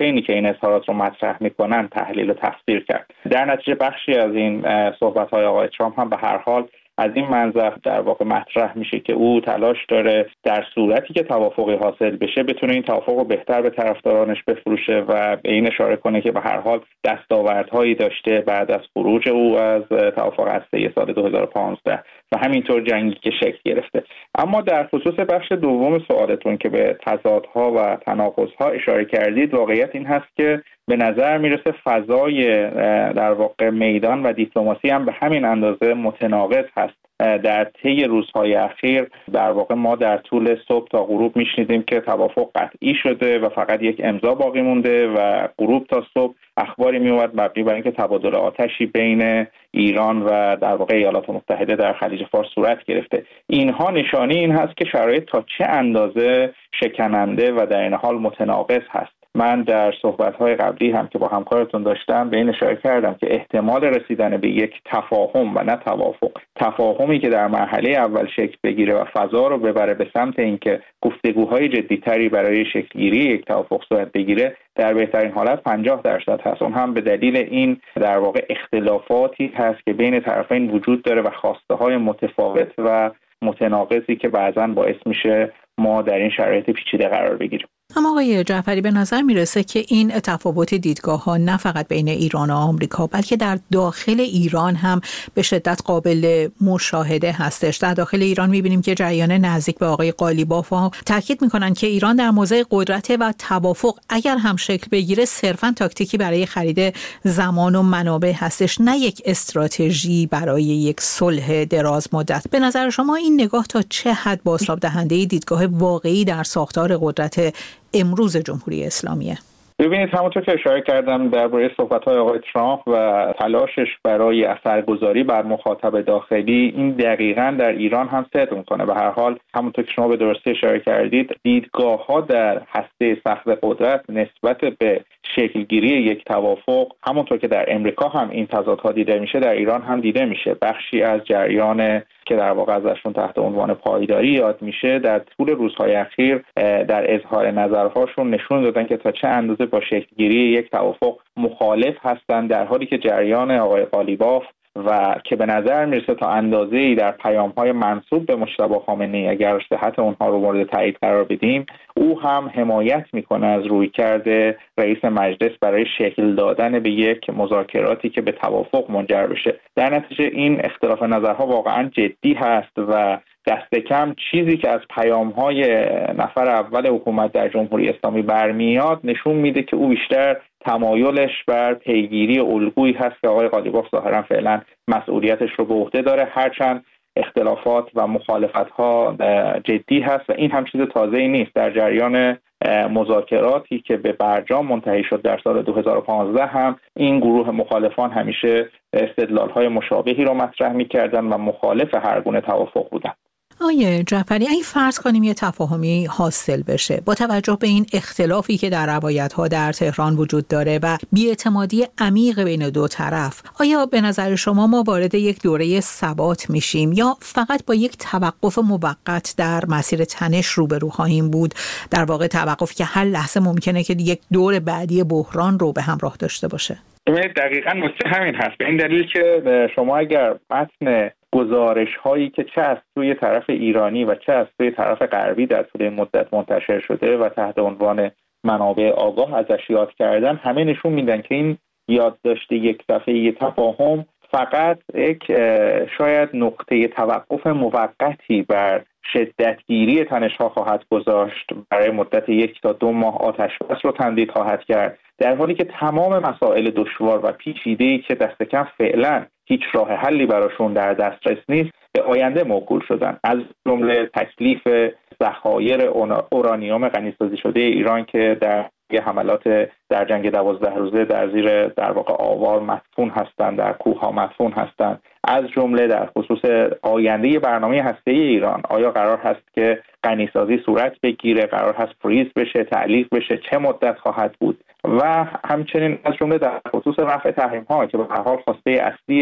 طرفینی که این اظهارات رو مطرح میکنن تحلیل و تفسیر کرد. در نتیجه بخشی از این صحبت‌های آقای ترامپ هم به هر حال از این منظر در واقع مطرح میشه که او تلاش داره در صورتی که توافقی حاصل بشه بتونه این توافق رو بهتر به طرفدارانش بفروشه و به این اشاره کنه که به هر حال دستاوردهایی داشته بعد از خروج او از توافق هسته‌ای سال 2015 و همینطور جنگی که شکل گرفته. اما در خصوص بخش دوم سوالتون که به تضادها و تناقضها اشاره کردید، واقعیت این هست که به نظر میرسه فضای در واقع میدان و دیپلماسی هم به همین اندازه متناقض هست. در طی روزهای اخیر در واقع ما در طول صبح تا غروب میشنیدیم که توافق قطعی شده و فقط یک امضا باقی مونده و غروب تا صبح اخباری میومد مبنی بر اینکه تبادل آتشی بین ایران و در واقع ایالات متحده در خلیج فارس صورت گرفته. اینها نشانه این هست که شرایط تا چه اندازه شکننده و در این حال متناقض هست. من در صحبت‌های قبلی هم که با همکارتون داشتم به این اشاره کردم که احتمال رسیدن به یک تفاهم و نه توافق، تفاهمی که در مرحله اول شکل بگیره و فضا رو ببره به سمت اینکه گفتگوهای جدی‌تری برای شکل‌گیری یک توافق صورت بگیره، در بهترین حالت 50% هست. اون هم به دلیل این در واقع اختلافاتی هست که بین طرفین وجود داره و خواسته‌های متفاوت و متناقضی که بعضاً باعث میشه ما در این شرایط پیچیده قرار بگیریم. اما آقای جعفری به نظر میرسه که این تفاوت دیدگاه‌ها نه فقط بین ایران و آمریکا بلکه در داخل ایران هم به شدت قابل مشاهده هستش. در داخل ایران می‌بینیم که جریان نزدیک به آقای قالیباف ها تاکید می‌کنن که ایران در موضع قدرت و توافق اگر هم شکل بگیره صرفاً تاکتیکی برای خرید زمان و منابع هستش، نه یک استراتژی برای یک صلح دراز مدت. به نظر شما این نگاه تا چه حد بازتاب دهنده دیدگاه واقعی در ساختار قدرت امروز جمهوری اسلامیه؟ ببینید، همونطور که اشاره کردم درباره صحبت‌های آقای ترامپ و تلاشش برای اثرگذاری بر مخاطب داخلی، این دقیقاً در ایران هم صدق می‌کنه. به هر حال همونطور که شما به درستی اشاره کردید، دیدگاه‌ها در هسته سقف قدرت نسبت به شکلگیری یک توافق، همونطور که در امریکا هم این تضادها دیده میشه، در ایران هم دیده میشه. بخشی از جریان که در واقع ازشون تحت عنوان پایداری یاد میشه در طول روزهای اخیر در اظهار نظرهاشون نشون دادن که تا چه اندازه با شکلگیری یک توافق مخالف هستند، در حالی که جریان آقای قالیباف و که به نظر میرسه تا اندازه‌ای در پیام‌های منسوب به مجتبی خامنه‌ای اگر صحت اونها رو مورد تایید قرار بدیم، او هم حمایت میکنه از رویکرد رئیس مجلس برای شکل دادن به یک مذاکراتی که به توافق منجر بشه. در نتیجه این اختلاف نظرها واقعا جدی هست و دست کم چیزی که از پیام‌های نفر اول حکومت در جمهوری اسلامی برمیاد نشون میده که او بیشتر تمایلش بر پیگیری الگویی هست که آقای قالیباف ظاهرا فعلا مسئولیتش رو به عهده داره، هرچند اختلافات و مخالفت‌ها جدی هست و این هم چیز تازه‌ای نیست. در جریان مذاکراتی که به برجام منتهی شد در سال 2015 هم این گروه مخالفان همیشه استدلال‌های مشابهی رو مطرح می‌کردن و مخالف هر گونه توافق بودن. آقای جعفری، اگه فرض کنیم یه تفاهمی حاصل بشه با توجه به این اختلافی که در روایت‌ها در تهران وجود داره و بی‌اعتمادی عمیق بین دو طرف، آیا به نظر شما ما وارد یک دوره ثبات میشیم یا فقط با یک توقف موقت در مسیر تنش روبرو خواهیم بود؟ در واقع توقفی که هر لحظه ممکنه که یک دور بعدی بحران رو به همراه داشته باشه. دقیقاً نکته همین هست. به این دلیل که شما اگر متن گزارش هایی که چه از سوی طرف ایرانی و چه از سوی طرف غربی در طول مدت منتشر شده و تحت عنوان منابع آگاه ازش یاد کردن، همه نشون میدن که این یادداشت یک دفعه تفاهم فقط یک شاید نقطه توقف موقتی بر شدتگیری تنش‌ها خواهد گذاشت، برای مدت 1 تا 2 ماه آتش بس رو تمدید خواهد کرد، در حالی که تمام مسائل دشوار و پیچیده‌ای که دست کم فعلا هیچ راه حلی براشون در دسترس نیست به آینده موکول شدن، از جمله تکلیف ذخایر اورانیوم غنیسازی شده ایران که در حملات در جنگ 12 روزه در زیر در واقع آوار مدفون هستند، در کوه‌ها مدفون هستند، از جمله در خصوص آینده برنامه هسته‌ای ایران، آیا قرار هست که غنیسازی صورت بگیره، قرار هست فریز بشه، تعلیق بشه، چه مدت خواهد بود، و همچنین از جمله در خصوص رفع تحریم‌ها که به هر حال خواسته اصلی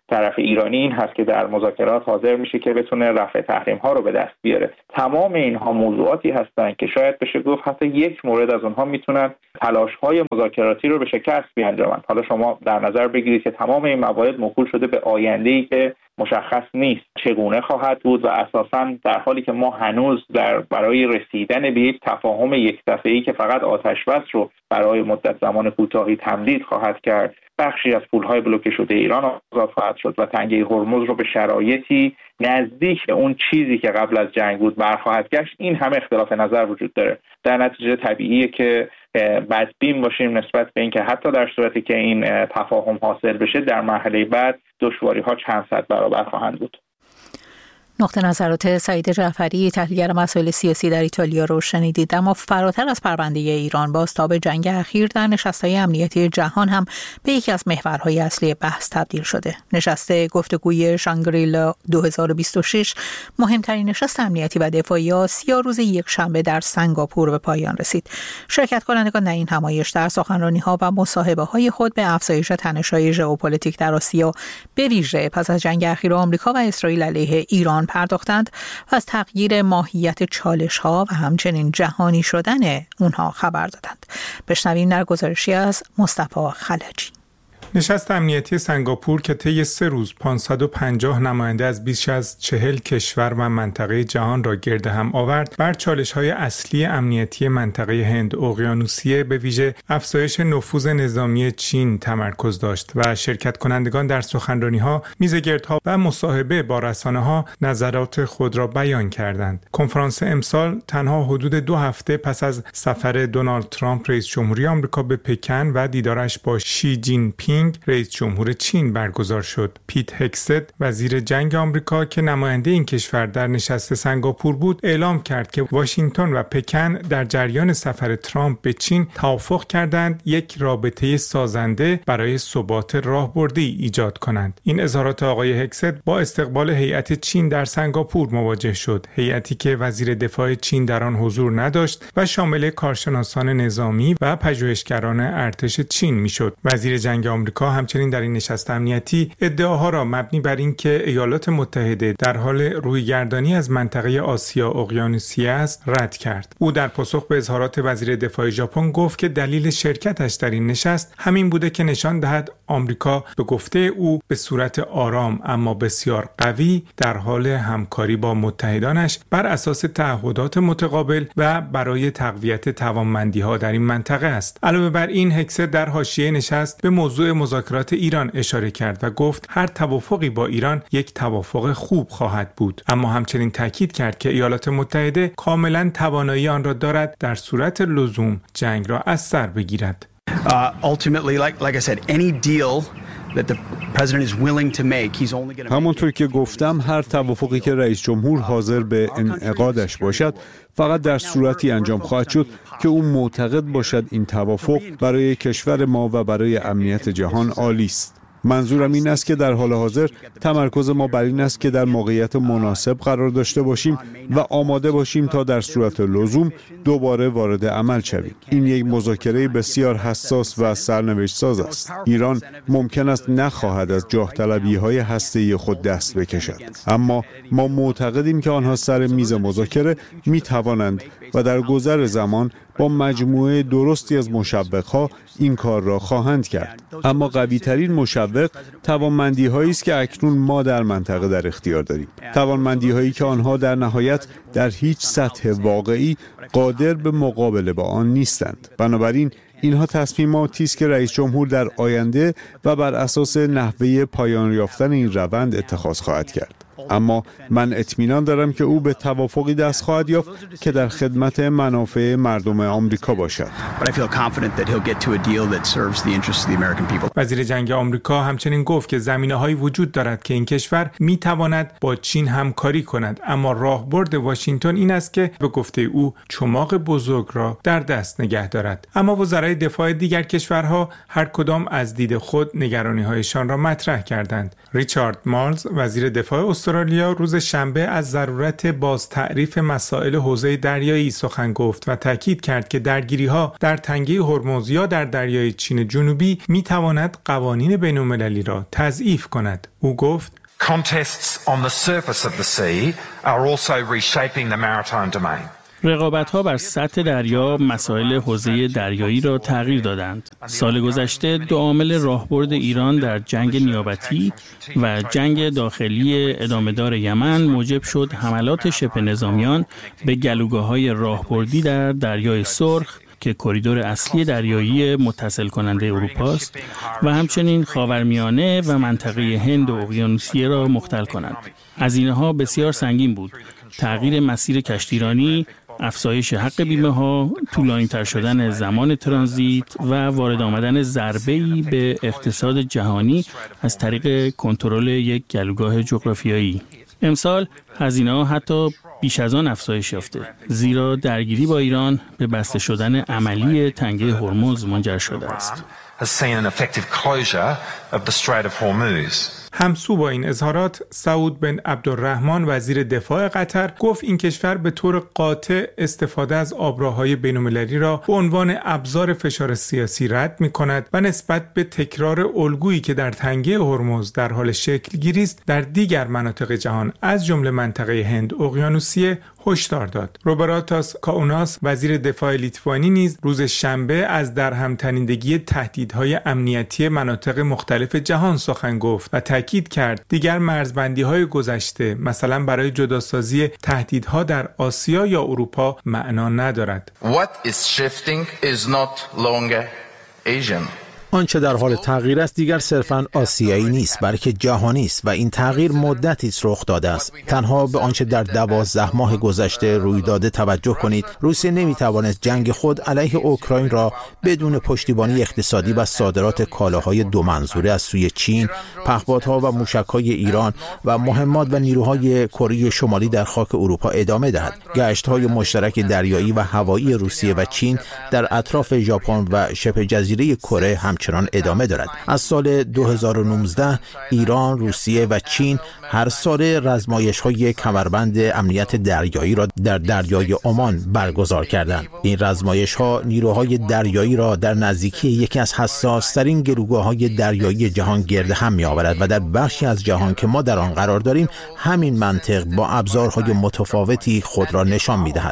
طرف ایرانی این هست که در مذاکرات حاضر میشه که بتونه رفع تحریم ها رو به دست بیاره. تمام اینها موضوعاتی هستن که شاید بشه گفت حتی یک مورد از اونها میتونن تلاش های مذاکراتی رو به شکست بیانجامن. حالا شما در نظر بگیرید که تمام این موارد موکول شده به آینده‌ای که مشخص نیست چگونه خواهد بود و اساساً در حالی که ما هنوز برای رسیدن به یک تفاهم یک دفعه‌ای که فقط آتش‌بس رو برای مدت زمان کوتاهی تمدید خواهد کرد، بخشی از پول‌های بلوکه شده ایران آزاد خواهد شد و تنگه هرمز رو به شرایطی نزدیک به اون چیزی که قبل از جنگ بود برخواهد گشت، این همه اختلاف نظر وجود داره. در نتیجه طبیعیه که بدبین باشیم نسبت به اینکه حتی در صورتی که این تفاهم حاصل بشه در مرحله بعد دشواری‌ها چند صد برابر خواهند بود. نقطه نظرات سعید جعفری، تحلیلگر مسائل سیاسی در ایتالیا رو شنیدید. اما فراتر از پرونده ایران، بازتاب جنگ اخیر در نشست‌های امنیتی جهان هم به یکی از محورهای اصلی بحث تبدیل شده. نشست گفتگوی شانگری-لا 2026 مهمترین نشست امنیتی و دفاعی آسیا روز یکشنبه در سنگاپور به پایان رسید. شرکت کنندگان در این همایش در سخنرانی‌ها و مصاحبه‌های خود به افزایش تنش‌های ژئوپلیتیک در آسیا به ویژه پس از جنگ اخیر آمریکا و اسرائیل علیه ایران پرداختند و از تغییر ماهیت چالش‌ها و همچنین جهانی شدن اونها خبر دادند. بشنویم در گزارشی از مصطفی خلجی. نشست امنیتی سنگاپور که طی 3 روز 550 نماینده از بیش از 40 کشور و منطقه جهان را گرد هم آورد، بر چالش‌های اصلی امنیتی منطقه هند اقیانوسیه به ویژه افزایش نفوذ نظامی چین تمرکز داشت و شرکت کنندگان در سخنرانی‌ها، میزگردها و مصاحبه با رسانه‌ها نظرات خود را بیان کردند. کنفرانس امسال تنها حدود 2 هفته پس از سفر دونالد ترامپ رئیس جمهوری آمریکا به پکن و دیدارش با شی جین پینگ رئیس جمهور چین برگزار شد. پیت هگست وزیر جنگ آمریکا که نماینده این کشور در نشست سنگاپور بود، اعلام کرد که واشنگتن و پکن در جریان سفر ترامپ به چین توافق کردند یک رابطه سازنده برای ثبات راهبردی ایجاد کنند. این اظهارات آقای هگست با استقبال هیئت چین در سنگاپور مواجه شد. هیئتی که وزیر دفاع چین در آن حضور نداشت و شامل کارشناسان نظامی و پژوهشگران ارتش چین میشد. وزیر جنگ آمریکا همچنین در این نشست امنیتی ادعاها را مبنی بر اینکه ایالات متحده در حال رویگردانی از منطقه آسیا اقیانوسیه است رد کرد. او در پاسخ به اظهارات وزیر دفاع ژاپن گفت که دلیل شرکتش در این نشست همین بوده که نشان دهد آمریکا به گفته او به صورت آرام اما بسیار قوی در حال همکاری با متحدانش بر اساس تعهدات متقابل و برای تقویت توانمندی‌ها در این منطقه است. علاوه بر این، هگست در حاشیه نشست به موضوع مذاکرات ایران اشاره کرد و گفت هر توافقی با ایران یک توافق خوب خواهد بود، اما همچنین تاکید کرد که ایالات متحده کاملا توانایی آن را دارد در صورت لزوم جنگ را از سر بگیرد. همونطور که گفتم، هر توافقی که رئیس جمهور حاضر به انعقادش باشد فقط در صورتی انجام خواهد شد که او معتقد باشد این توافق برای کشور ما و برای امنیت جهان عالی است. منظورم این است که در حال حاضر تمرکز ما بر این است که در موقعیت مناسب قرار داشته باشیم و آماده باشیم تا در صورت لزوم دوباره وارد عمل شویم. این یک مذاکره بسیار حساس و سرنوشت ساز است. ایران ممکن است نخواهد از جاه طلبی‌های هسته‌ای خود دست بکشد، اما ما معتقدیم که آنها سر میز مذاکره می‌توانند و در گذر زمان با مجموعه درستی از مشوق‌ها این کار را خواهند کرد. اما قوی‌ترین مشوق توانمندی‌هایی است که اکنون ما در منطقه در اختیار داریم. توانمندی‌هایی که آنها در نهایت در هیچ سطح واقعی قادر به مقابله با آن نیستند. بنابراین اینها تصمیماتی است که رئیس جمهور در آینده و بر اساس نحوه پایان یافتن این روند اتخاذ خواهد کرد. اما من اطمینان دارم که او به توافقی دست خواهد یافت که در خدمت منافع مردم آمریکا باشد. وزیر جنگ آمریکا همچنین گفت که زمینه‌هایی وجود دارد که این کشور می‌تواند با چین همکاری کند، اما راهبرد واشنگتن این است که به گفته او چماق بزرگ را در دست نگه دارد. اما وزرای دفاع دیگر کشورها هر کدام از دید خود نگرانی‌هایشان را مطرح کردند. ریچارد مالز وزیر دفاع استرالیا استرالیا روز شنبه از ضرورت بازتعریف مسائل حوزه دریایی سخن گفت و تاکید کرد که درگیری‌ها در تنگه هرمز یا در دریای چین جنوبی می‌تواند قوانین بین‌المللی را تضعیف کند. او گفت Contests on the surface of the sea are also reshaping the maritime domain. رقابت‌ها بر سطح دریا مسائل حوزه دریایی را تغییر دادند. سال گذشته دو عامل راهبرد ایران در جنگ نیابتی و جنگ داخلی ادامه‌دار یمن موجب شد حملات شبه نظامیان به گلوگاه‌های راهبردی در دریای سرخ که کریدور اصلی دریایی متصل کننده اروپا است و همچنین خاورمیانه و منطقه هند و اقیانوسیه را مختل کنند. هزینه‌ها بسیار سنگین بود. تغییر مسیر کشتیرانی، افزایش حق بیمه ها، طولانی‌تر شدن زمان ترانزیت و وارد آمدن ضربه‌ای به اقتصاد جهانی از طریق کنترل یک گلوگاه جغرافیایی. امسال هزینه‌ها حتی بیش از آن افزایش یافته، زیرا درگیری با ایران به بسته شدن عملی تنگه هرمز منجر شده است. همسو با این اظهارات، سعود بن عبدالرحمن وزیر دفاع قطر گفت این کشور به طور قاطع استفاده از آبراهای بین‌المللی را به عنوان ابزار فشار سیاسی رد می‌کند و نسبت به تکرار الگویی که در تنگه هرمز در حال شکل گیری است در دیگر مناطق جهان از جمله منطقه هند اقیانوسیه هشدار داد. روبراتاس کاوناس وزیر دفاع لیتوانی نیز روز شنبه از درهم‌تنیدگی تهدیدهای امنیتی مناطق مختلف جهان سخن گفت و تاکید کرد دیگر مرزبندی‌های گذشته مثلا برای جداسازی تهدیدها در آسیا یا اروپا معنا ندارد. What is shifting is not longer Asian. آنچه در حال تغییر است دیگر صرفاً آسیایی نیست بلکه جهانی است و این تغییر مدتی است رخ داده است. تنها به آنچه در 12 ماه گذشته روی داده توجه کنید. روسیه نمیتوانست جنگ خود علیه اوکراین را بدون پشتیبانی اقتصادی و صادرات کالاهای دو منظوره از سوی چین، پهپادها و موشک‌های ایران و مهمات و نیروهای کره شمالی در خاک اروپا ادامه دهد. گشت‌های مشترک دریایی و هوایی روسیه و چین در اطراف ژاپن و شبه جزیره کره همچنان ادامه دارد. از سال 2019 ایران، روسیه و چین هر سال رزمایش‌های کمربند امنیت دریایی را در دریای عمان برگزار کردند. این رزمایش‌ها نیروهای دریایی را در نزدیکی یکی از حساس‌ترین گلوگاه‌های دریایی جهان گرد هم می‌آورد و در بخشی از جهان که ما در آن قرار داریم همین منطق با ابزارهای متفاوتی خود را نشان می‌دهد.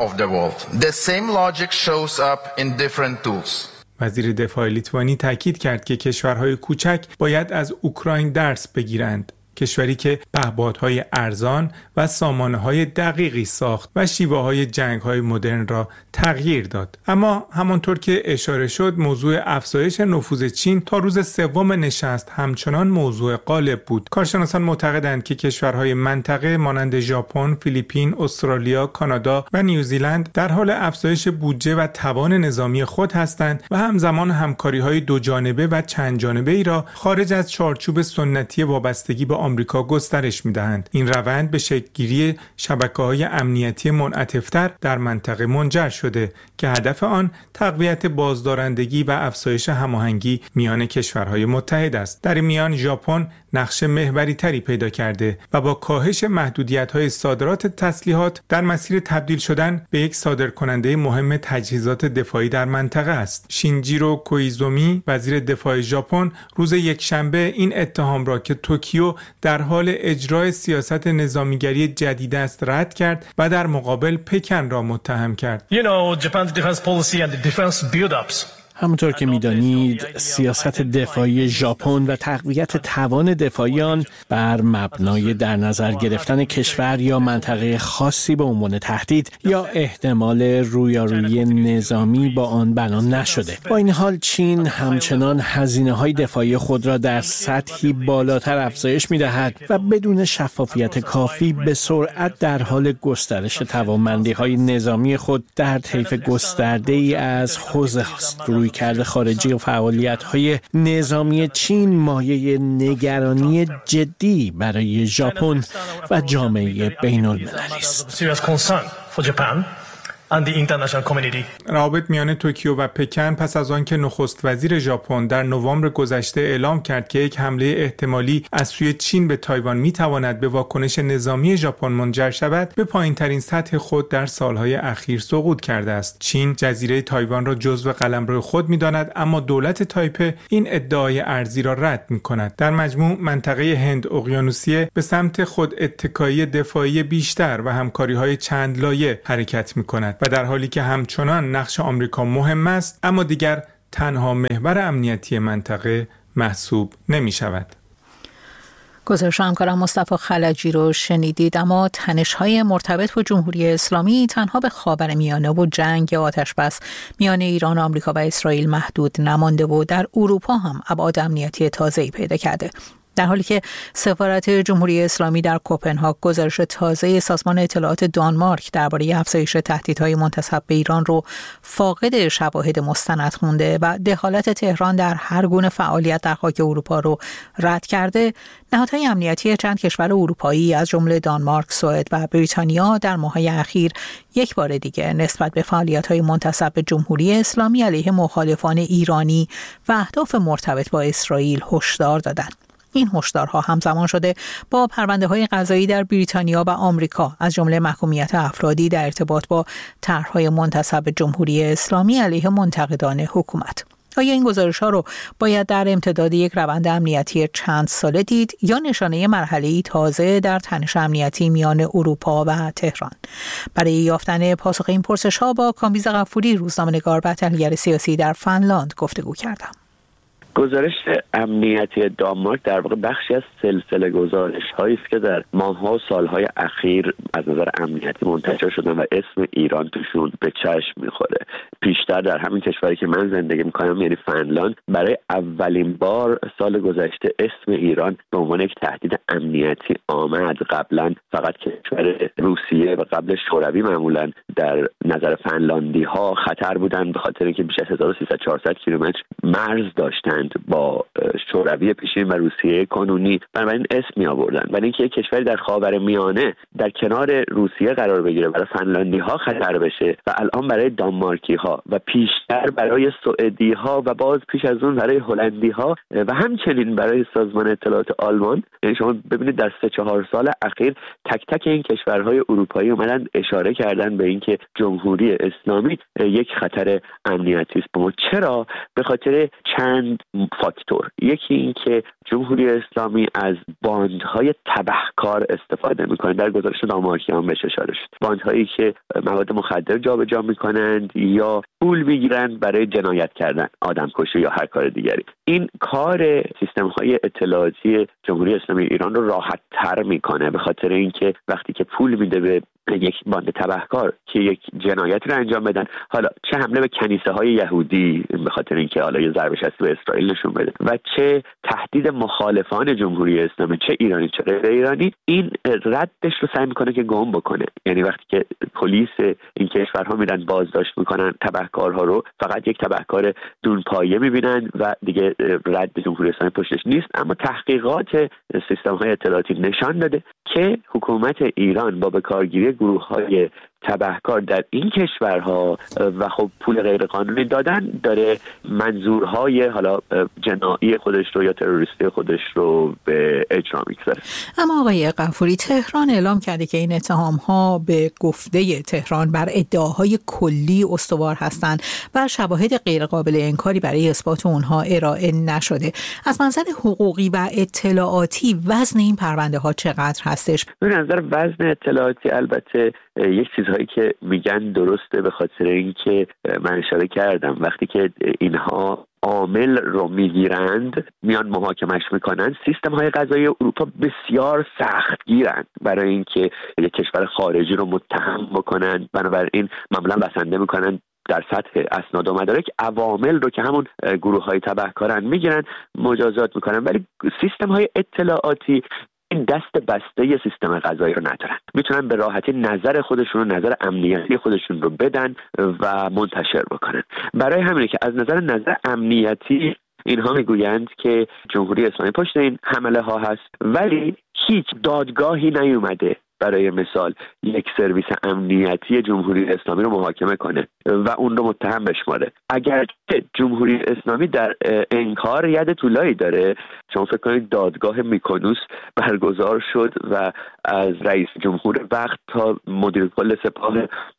وزیر دفاع لیتوانی تاکید کرد که کشورهای کوچک باید از اوکراین درس بگیرند. کشوری که پهپادهای ارزان و سامانه‌های دقیقی ساخت و شیوه‌های جنگ‌های مدرن را تغییر داد. اما همانطور که اشاره شد موضوع افزایش نفوذ چین تا روز سوم نشست همچنان موضوع غالب بود. کارشناسان معتقدند که کشورهای منطقه مانند ژاپن، فیلیپین، استرالیا، کانادا و نیوزیلند در حال افزایش بودجه و توان نظامی خود هستند و همزمان همکاری‌های دو جانبه و چند جانبه‌ای را خارج از چارچوب سنتی وابستگی به آمریکا گسترش می‌دهند. این روند به شکل‌گیری شبکه‌های امنیتی منعطف‌تر در منطقه منجر شده که هدف آن تقویت بازدارندگی و افزایش هماهنگی میان کشورهای متحد است. در این میان ژاپن نقش محوری‌تری پیدا کرده و با کاهش محدودیت‌های صادرات تسلیحات در مسیر تبدیل شدن به یک صادرکننده مهم تجهیزات دفاعی در منطقه است. شینجیرو کویزومی وزیر دفاع ژاپن روز یکشنبه این اتهام را که توکیو در حال اجرای سیاست نظامیگری جدید است رد کرد و در مقابل پکن را متهم کرد. Japan's defense policy and the defense build-ups. همونطور که می‌دانید سیاست دفاعی ژاپن و تقویت توان دفاعی آن بر مبنای در نظر گرفتن کشور یا منطقه خاصی به عنوان تهدید یا احتمال رویارویی نظامی با آن بنا نشده. با این حال چین همچنان هزینه‌های دفاعی خود را در سطحی بالاتر افزایش می‌دهد و بدون شفافیت کافی به سرعت در حال گسترش توانمندی‌های نظامی خود در طیف گسترده‌ای از حوزه است. رویکرد خارجی و فعالیت‌های نظامی چین مایه نگرانی جدی برای ژاپن و جامعه بین‌المللی است. and the international community. روابط میان توکیو و پکن پس از آنکه نخست وزیر ژاپن در نوامبر گذشته اعلام کرد که یک حمله احتمالی از سوی چین به تایوان میتواند به واکنش نظامی ژاپن منجر شود، به پایین‌ترین سطح خود در سالهای اخیر سقوط کرده است. چین جزیره تایوان را جزو قلمرو خود می‌داند، اما دولت تایپه این ادعای ارضی را رد می‌کند. در مجموع منطقه هند اقیانوسیه به سمت خود اتکایی دفاعی بیشتر و همکاری‌های چند لایه حرکت می‌کند و در حالی که همچنان نقش آمریکا مهم است، اما دیگر تنها محور امنیتی منطقه محسوب نمی‌شود. گزارش همکارم مصطفی خلجی رو شنیدید. اما تنش‌های مرتبط با جمهوری اسلامی تنها به خاورمیانه و جنگ آتش‌بس میان ایران، آمریکا و اسرائیل محدود نمانده و در اروپا هم ابعاد امنیتی تازه‌ای پیدا کرده. در حالی که سفارت جمهوری اسلامی در کوپنهاگ گزارش تازه سازمان اطلاعات دانمارک درباره افزایش تهدیدهای منتسب به ایران رو فاقد شواهد مستند خونده و دخالت تهران در هر گونه فعالیت در خاک اروپا رو رد کرده، نهادهای امنیتی چند کشور اروپایی از جمله دانمارک، سوئد و بریتانیا در ماه‌های اخیر یک بار دیگه نسبت به فعالیت‌های منتسب به جمهوری اسلامی علیه مخالفان ایرانی و اهداف مرتبط با اسرائیل هشدار دادند. این هشدارها همزمان شده با پرونده‌های قضایی در بریتانیا و آمریکا، از جمله محکومیت افرادی در ارتباط با طرح‌های منتسب به جمهوری اسلامی علیه منتقدان حکومت. آیا این گزارش‌ها رو باید در امتداد یک روند امنیتی چند ساله دید یا نشانه مرحله‌ای تازه در تنش امنیتی میان اروپا و تهران؟ برای یافتن پاسخ این پرسش‌ها با کامبیز غفوری، روزنامه‌نگار و تحلیلگر سیاسی در فنلاند گفتگو کردم. گزارش امنیتی دانمارک در واقع بخشی از سلسله گزارش‌هایی است که در ماه‌ها و سال‌های اخیر از نظر امنیتی منتشر شدن و اسم ایران توشون به چشم می‌خوره. پیشتر در همین کشوری که من زندگی می‌کنم، یعنی فنلاند، برای اولین بار سال گذشته اسم ایران به عنوان یک تهدید امنیتی آمد. قبلا فقط کشور روسیه و قبل شوروی معمولاً در نظر فنلاندی‌ها خطر بودند به خاطر اینکه بیش از 1300-400 کیلومتر مرز داشتند با شوروی پیشین و روسیه کنونی، بنابراین اسم می آوردن. برای اینکه یک کشوری در خاورمیانه در کنار روسیه قرار بگیره، برای فنلاندی ها خطر بشه و الان برای دانمارکی ها و پیشتر برای سوئدی ها و باز پیش از اون برای هلندی ها و همچنین برای سازمان اطلاعات آلمان، یعنی شما ببینید در 3-4 سال اخیر تک تک این کشورهای اروپایی اومدن اشاره کردن به اینکه جمهوری اسلامی یک خطر امنیتی است. چرا؟ به خاطر چند فاکتور. یکی این که جمهوری اسلامی از باندهای تبهکار استفاده میکنه. در گزارش دانمارکی هم بهش اشاره شد. باندهایی که مواد مخدر جابجا میکنند یا پول میگیرند برای جنایت کردن، آدمکشی یا هر کار دیگری. این کار سیستم‌های اطلاعاتی جمهوری اسلامی ایران رو راحت تر میکنه، به خاطر اینکه وقتی که پول میده به یک باند تبهکار که یک جنایتی رو انجام بدن، حالا چه حمله به کنیسه های یهودی به خاطر اینکه حالا یه ضربه شستی به اسرائیل نشون بده و چه تهدید مخالفان جمهوری اسلامی، چه ایرانی چه غیر ایرانی، این ردش رو سعی میکنه که گم بکنه. یعنی وقتی که پلیس این کشورها میرن بازداشت میکنن تبهکارها رو، فقط یک تبهکار دونپایه میبینن و دیگه رد جمهوری اسلامی پشتش نیست. اما تحقیقات سیستم‌های اطلاعاتی نشان داده که حکومت ایران با بکارگیری گروه‌های تبهکار در این کشورها و خب پول غیر قانونی دادن داره منظورهای حالا جنایی خودش رو یا تروریستی خودش رو به اجرا میگذاره. اما آقای غفوری، تهران اعلام کرده که این اتهام‌ها به گفته تهران بر ادعاهای کلی استوار هستند و شواهد غیر قابل انکاری برای اثبات اونها ارائه نشده. از منظر حقوقی و اطلاعاتی وزن این پرونده ها چقدر هستش؟ به نظر وزن اطلاعاتی البته یک چیزهایی که میگن درسته، به خاطر اینکه من اشاره کردم وقتی که اینها عامل رو میگیرند میان محاکمش میکنن، سیستم های قضایی اروپا بسیار سخت گیرند برای اینکه یک کشور خارجی رو متهم بکنن. بنابراین معمولا بسنده میکنن در سطح اسناد و مدارک عوامل رو که همون گروه های تبهکارن میگیرن، مجازات میکنن. ولی سیستم های اطلاعاتی این دست بسته سیستم قضایی رو ندارن، میتونن به راحتی نظر خودشون رو، نظر امنیتی خودشون رو بدن و منتشر بکنن. برای همینه که از نظر امنیتی اینها میگویند که جمهوری اسلامی پشت این حمله ها هست، ولی هیچ دادگاهی نیومده برای مثال یک سرویس امنیتی جمهوری اسلامی رو محاکمه کنه و اون رو متهم بشماره. اگر جمهوری اسلامی در انکار ید طولایی داره، شما فکر کنید دادگاه میکونوس برگزار شد و از رئیس جمهور وقت تا مدیر کل سپاه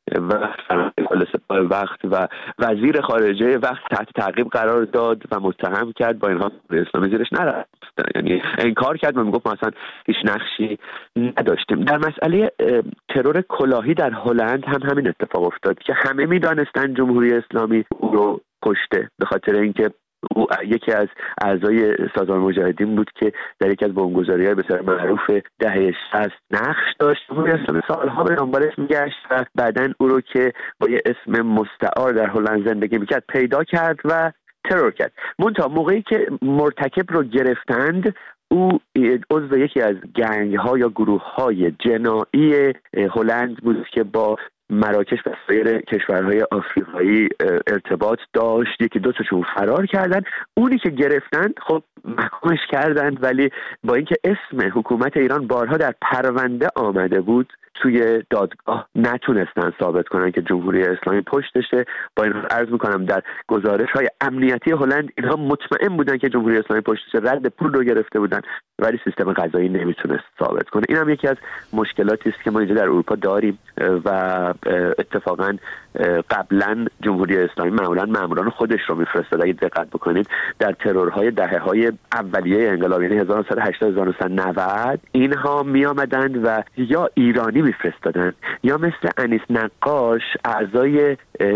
وقت و وزیر خارجه وقت تحت تعقیب قرار داد و متهم کرد، با اینها اسلامی زیرش نرفت، یعنی انکار کرد و میگفت مثلا هیچ نقشی نداشتیم. در مسئله ترور کلاهی در هلند هم همین اتفاق افتاد که همه میدانستن جمهوری اسلامی او رو کشته، به خاطر اینکه او یکی از اعضای سازمان مجاهدین بود که در یکی از بمبگذاری‌های بسیار معروف دهه 60 نقش داشت. جمهوری اسلامی سالها به دنبالش میگشت و بعداً او رو که با یه اسم مستعار در هلند زندگی میکرد پیدا کرد و ترور کرد. منتها موقعی که مرتکب رو گرفتند، او عضو یکی از گنگ‌ها یا گروه‌های جنایی هلند بود که با مراکش و سایر کشورهای آفریقایی ارتباط داشت. یکی دو تاشون فرار کردن، اونی که گرفتن خب محکومش کردند، ولی با اینکه اسم حکومت ایران بارها در پرونده آمده بود توی دادگاه نتونستن ثابت کنن که جمهوری اسلامی پشتشه. با این عرض میکنم در گزارش‌های امنیتی هلند اینها مطمئن بودن که جمهوری اسلامی پشتشه، رد پول رو گرفته بودن، ولی سیستم قضایی نمیتونست ثابت کنه. این هم یکی از مشکلاتی است که ما اینجا در اروپا داریم و اتفاقا قبلا جمهوری اسلامی معمولا ماموران خودش رو میفرستاد. اگه دقت بکنید در ترورهای دهه‌های اولیه انقلاب، یعنی 1980-1990 اینها میآمدند و یا ایرانی میفرستادن یا مثل انیس نقاش اعضای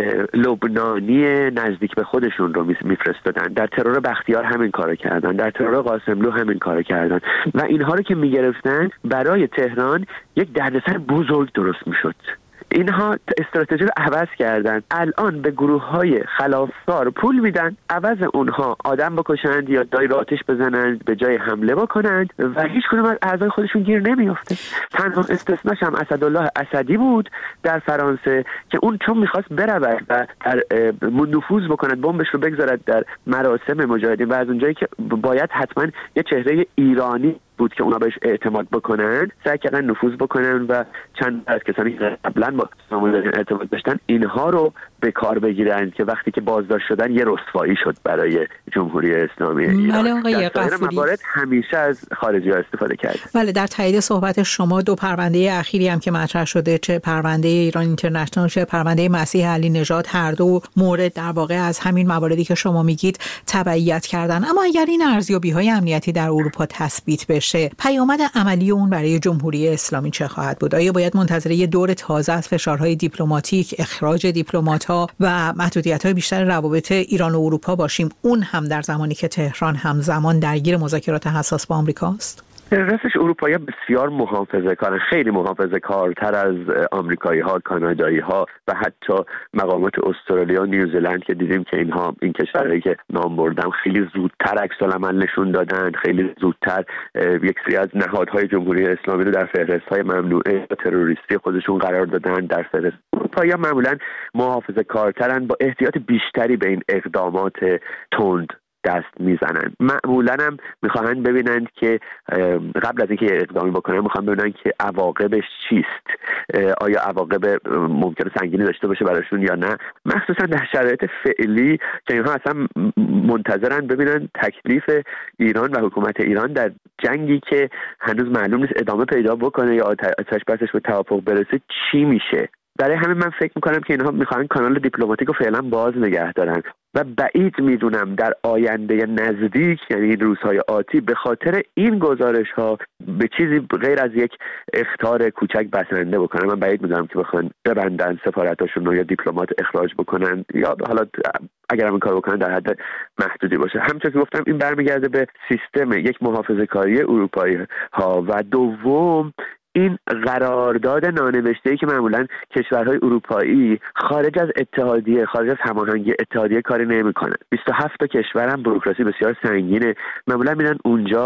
لبنانی نزدیک به خودشون رو میفرستادن. در ترور بختیار همین کارو کردن، در ترور قاسملو همین کارو کردن و اینها رو که میگرفتن برای تهران یک دردسر بزرگ درست میشد. اینها استراتژی رو عوض کردن. الان به گروه‌های خلافکار پول میدن، عوض اونها آدم بکشند یا دای رو آتش بزنند به جای حمله بکنند و هیچ کدوم از اعضای خودشون گیر نمیافته. تنها استثناش هم اسدالله اسدی بود در فرانسه که اون چون میخواست برود و در نفوذ بکند، بمبش رو بگذارد در مراسم مجاهدین و از اونجایی که باید حتما یه چهره ایرانی بود که اونا بهش اعتماد بکنن، سعی کردن نفوذ بکنن و چند از کسانی که قبلا با سازمان ارتباط داشتن اینها رو به کار بگیرن که وقتی که بازداشت شدن یه رسوایی شد برای جمهوری اسلامی ایران. در موارد همیشه از خارجی‌ها استفاده کرد. بله، در تایید صحبت شما دو پرونده اخیری هم که مطرح شده، چه پرونده ایران اینترنشنال چه پرونده مسیح علی نژاد، هر دو مورد در واقع از همین مواردی که شما میگید تبعیت کردن. اما اگر این ارزیابی‌های امنیتی در اروپا تثبیت بشه، پیامد عملی اون برای جمهوری اسلامی چه خواهد بود؟ آیا باید منتظر یه دور تازه از فشارهای دیپلماتیک، اخراج دیپلمات‌ها و محدودیت‌های بیشتر روابط ایران و اروپا باشیم، اون هم در زمانی که تهران همزمان درگیر مذاکرات حساس با آمریکاست؟ راستش اروپایی‌ها بسیار محافظه‌کارن، خیلی محافظه‌کارتر از آمریکایی‌ها، کانادایی‌ها و حتی مقامات استرالیا و نیوزلند که دیدیم که اینها این کشورهایی که نام بردم خیلی زودتر عکس‌العمل نشون دادن، خیلی زودتر یک سری از نهادهای جمهوری اسلامی رو در فهرست‌های ممنوعه تروریستی خودشون قرار دادن. در فهرست اروپایی‌ها معمولاً محافظه‌کارترن، با احتیاط بیشتری به این اقدامات تند دست میزنن. معمولا هم میخواهند ببینند که قبل از اینکه اقدامی بکنن میخوان ببینن که عواقبش چیست، آیا عواقب ممکنه سنگینی داشته باشه براشون یا نه، مخصوصا در شرایط فعلی که اینها اصلا منتظرن ببینن تکلیف ایران و حکومت ایران در جنگی که هنوز معلوم نیست ادامه پیدا بکنه یا آتش بسش به توافق برسه چی میشه. برای همین من فکر میکنم که اینها میخوان کانال دیپلماتیک رو فعلا باز نگه دارن و بعید میدونم در آینده نزدیک، یعنی این روزهای آتی، به خاطر این گزارش ها به چیزی غیر از یک اخطار کوچک بسنده بکنن. من بعید میدونم که بخوان ببندن سفارتاشون رو یا دیپلمات اخراج بکنن یا حالا اگر هم این کار بکنن در حد محدودی باشه. همونطور که گفتم این برمیگرده به سیستم یک محافظه‌کاری اروپایی ها و دوم این قرارداد نانوشته‌ای که معمولاً کشورهای اروپایی خارج از اتحادیه، خارج از هماهنگی اتحادیه کاری نمی‌کنن. 27 تا کشور هم بوروکراسی بسیار سنگینه، معمولاً میرن اونجا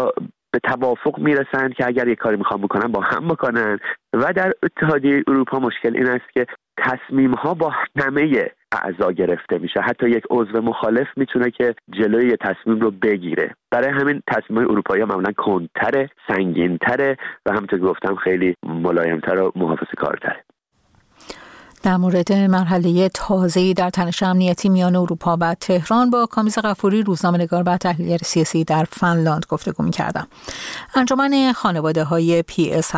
به توافق میرسن که اگر یک کاری میخوان بکنن با هم بکنن. و در اتحادیه اروپا مشکل این است که تصمیم ها با همه اعضا گرفته میشه، حتی یک عضو مخالف میتونه که جلوی تصمیم رو بگیره. برای همین تصمیم اروپایی ها معمولا کندتره، سنگینتره و همونطور که گفتم خیلی ملایمتر و محافظه‌کارتره. در مورد مرحله تازه‌ای در تنش امنیتی میان اروپا و تهران با کامیز غفوری، روزنامه‌نگار و تحلیلگر سیاسی در فنلاند گفتگو می‌کردم. انجمن خانواده‌های PS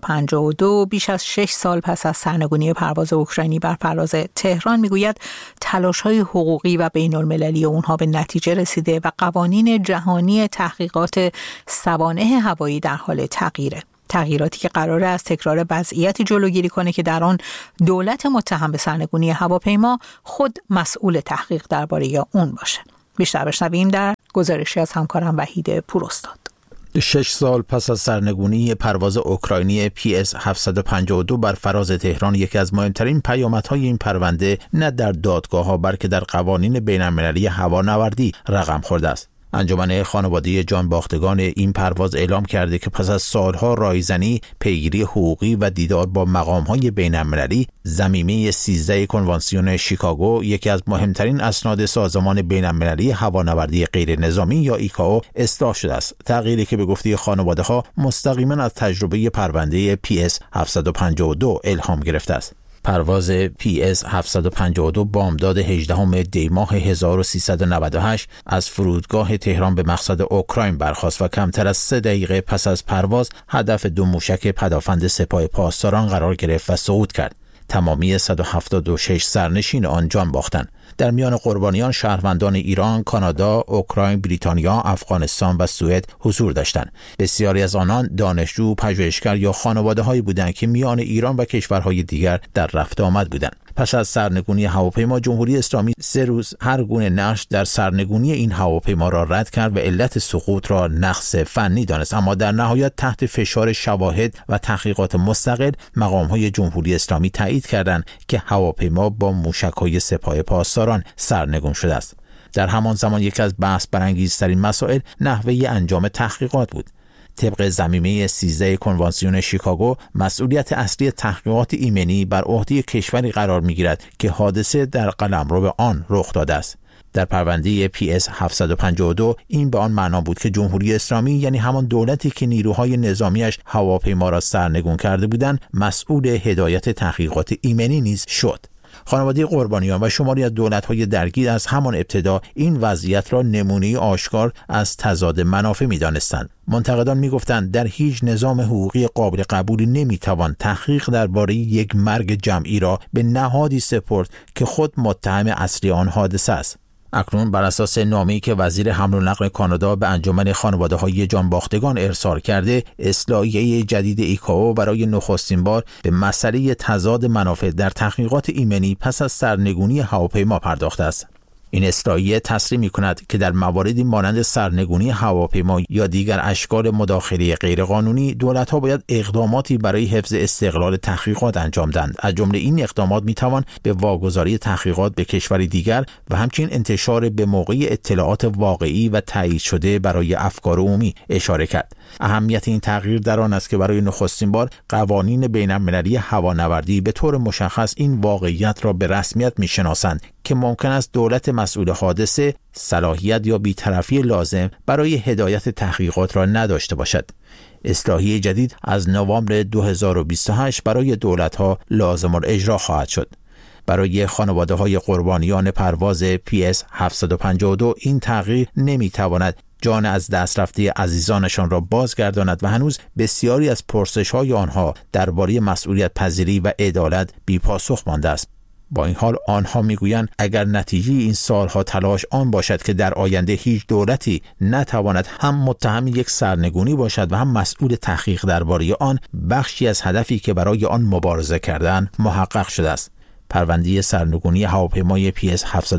752 بیش از 6 سال پس از سرنگونی پرواز اوکراینی بر فراز تهران میگوید تلاش‌های حقوقی و بین‌المللی اونها به نتیجه رسیده و قوانین جهانی تحقیقات سوانح هوایی در حال تغییره. تغییراتی که قراره از تکرار وضعیتی جلوگیری کنه که در آن دولت متهم به سرنگونی هواپیما خود مسئول تحقیق درباره اون باشه. بیشتر بشنویم در گزارشی از همکارم وحید پوراستاد. 6 سال پس از سرنگونی پرواز اوکراینی PS 752 بر فراز تهران، یکی از مهمترین پیامدهای این پرونده نه در دادگاه‌ها بلکه در قوانین بین‌المللی هوانوردی رقم خورده است. انجمن خانواده جانباختگان این پرواز اعلام کرده که پس از سالها رایزنی، پیگیری حقوقی و دیدار با مقام‌های بین‌المللی، ضمیمه 13 کنوانسیون شیکاگو، یکی از مهمترین اسناد سازمان بین‌المللی هوانوردی غیر نظامی یا ایکائو، اصلاح شده است. تغییری که به گفته خانواده‌ها مستقیما از تجربه پرونده PS 752 الهام گرفته است. پرواز PS 752 بامداد 18 دی ماه 1398 از فرودگاه تهران به مقصد اوکراین برخاست و کمتر از 3 دقیقه پس از پرواز هدف 2 موشک پدافند سپاه پاسداران قرار گرفت و صعود کرد. تمامی 176 سرنشین آن جان باختند. در میان قربانیان شهروندان ایران، کانادا، اوکراین، بریتانیا، افغانستان و سوئد حضور داشتند. بسیاری از آنان دانشجو، پژوهشگر یا خانواده‌هایی بودند که میان ایران و کشورهای دیگر در رفت آمد بودند. پس از سرنگونی هواپیما، جمهوری اسلامی 3 روز هر گونه نقش در سرنگونی این هواپیما را رد کرد و علت سقوط را نقص فنی دانست، اما در نهایت تحت فشار شواهد و تحقیقات مستقل مقام‌های جمهوری اسلامی تایید کردند که هواپیما با موشک‌های سپاه پاسداران سرنگون شده است. در همان زمان یکی از بحث برانگیزترین مسائل نحوه انجام تحقیقات بود. طبق ضمیمه 13 کنوانسیون شیکاگو، مسئولیت اصلی تحقیقات ایمنی بر عهده کشوری قرار می‌گیرد که حادثه در قلمرو آن رخ داده است. در پرونده PS 752 این به آن معنا بود که جمهوری اسلامی، یعنی همان دولتی که نیروهای نظامیش هواپیما را سرنگون کرده بودند، مسئول هدایت تحقیقات ایمنی نیز شد. خانواده قربانیان و شماری از دولت‌های درگیر از همان ابتدا این وضعیت را نمونه آشکار از تضاد منافع می‌دانستند. منتقدان می‌گفتند در هیچ نظام حقوقی قابل قبولی نمی‌توان تحقیق درباره یک مرگ جمعی را به نهادی سپرد که خود متهم اصلی آن حادثه است. اکنون بر اساس نامه‌ای که وزیر حمل و نقل کانادا به انجمن خانواده‌های جانباختگان ارسال کرده، اصلاحیه جدید ایکائو برای نخستین بار به مسئله تضاد منافع در تحقیقات ایمنی پس از سرنگونی هواپیما پرداخته است. این اصلاحیه تصریح می‌کند که در مواردی مانند سرنگونی هواپیما یا دیگر اشکال مداخله غیرقانونی، دولت‌ها باید اقداماتی برای حفظ استقلال تحقیقات انجام دهند. از جمله این اقدامات می‌توان به واگذاری تحقیقات به کشوری دیگر و همچنین انتشار به موقع اطلاعات واقعی و تایید شده برای افکار عمومی اشاره کرد. اهمیت این تغییر در آن است که برای نخستین بار قوانین بین‌المللی هوانوردی به طور مشخص این واقعیت را به رسمیت می‌شناسند که ممکن است دولت مسئول حادثه صلاحیت یا بی‌طرفی لازم برای هدایت تحقیقات را نداشته باشد. اصلاحیه جدید از نوامبر 2028 برای دولت‌ها لازم الاجرا خواهد شد. برای خانواده‌های قربانیان پرواز PS 752 این تغییر نمی‌تواند جان از دست رفته عزیزانشان را بازگرداند و هنوز بسیاری از پرسش‌های آنها درباره مسئولیت پذیری و عدالت بی‌پاسخ مانده است. با این حال آنها میگویند اگر نتیجه این سالها تلاش آن باشد که در آینده هیچ دولتی نتواند هم متهم یک سرنگونی باشد و هم مسئول تحقیق درباره آن، بخشی از هدفی که برای آن مبارزه کردند محقق شده است. پرونده سرنگونی هواپیمای PS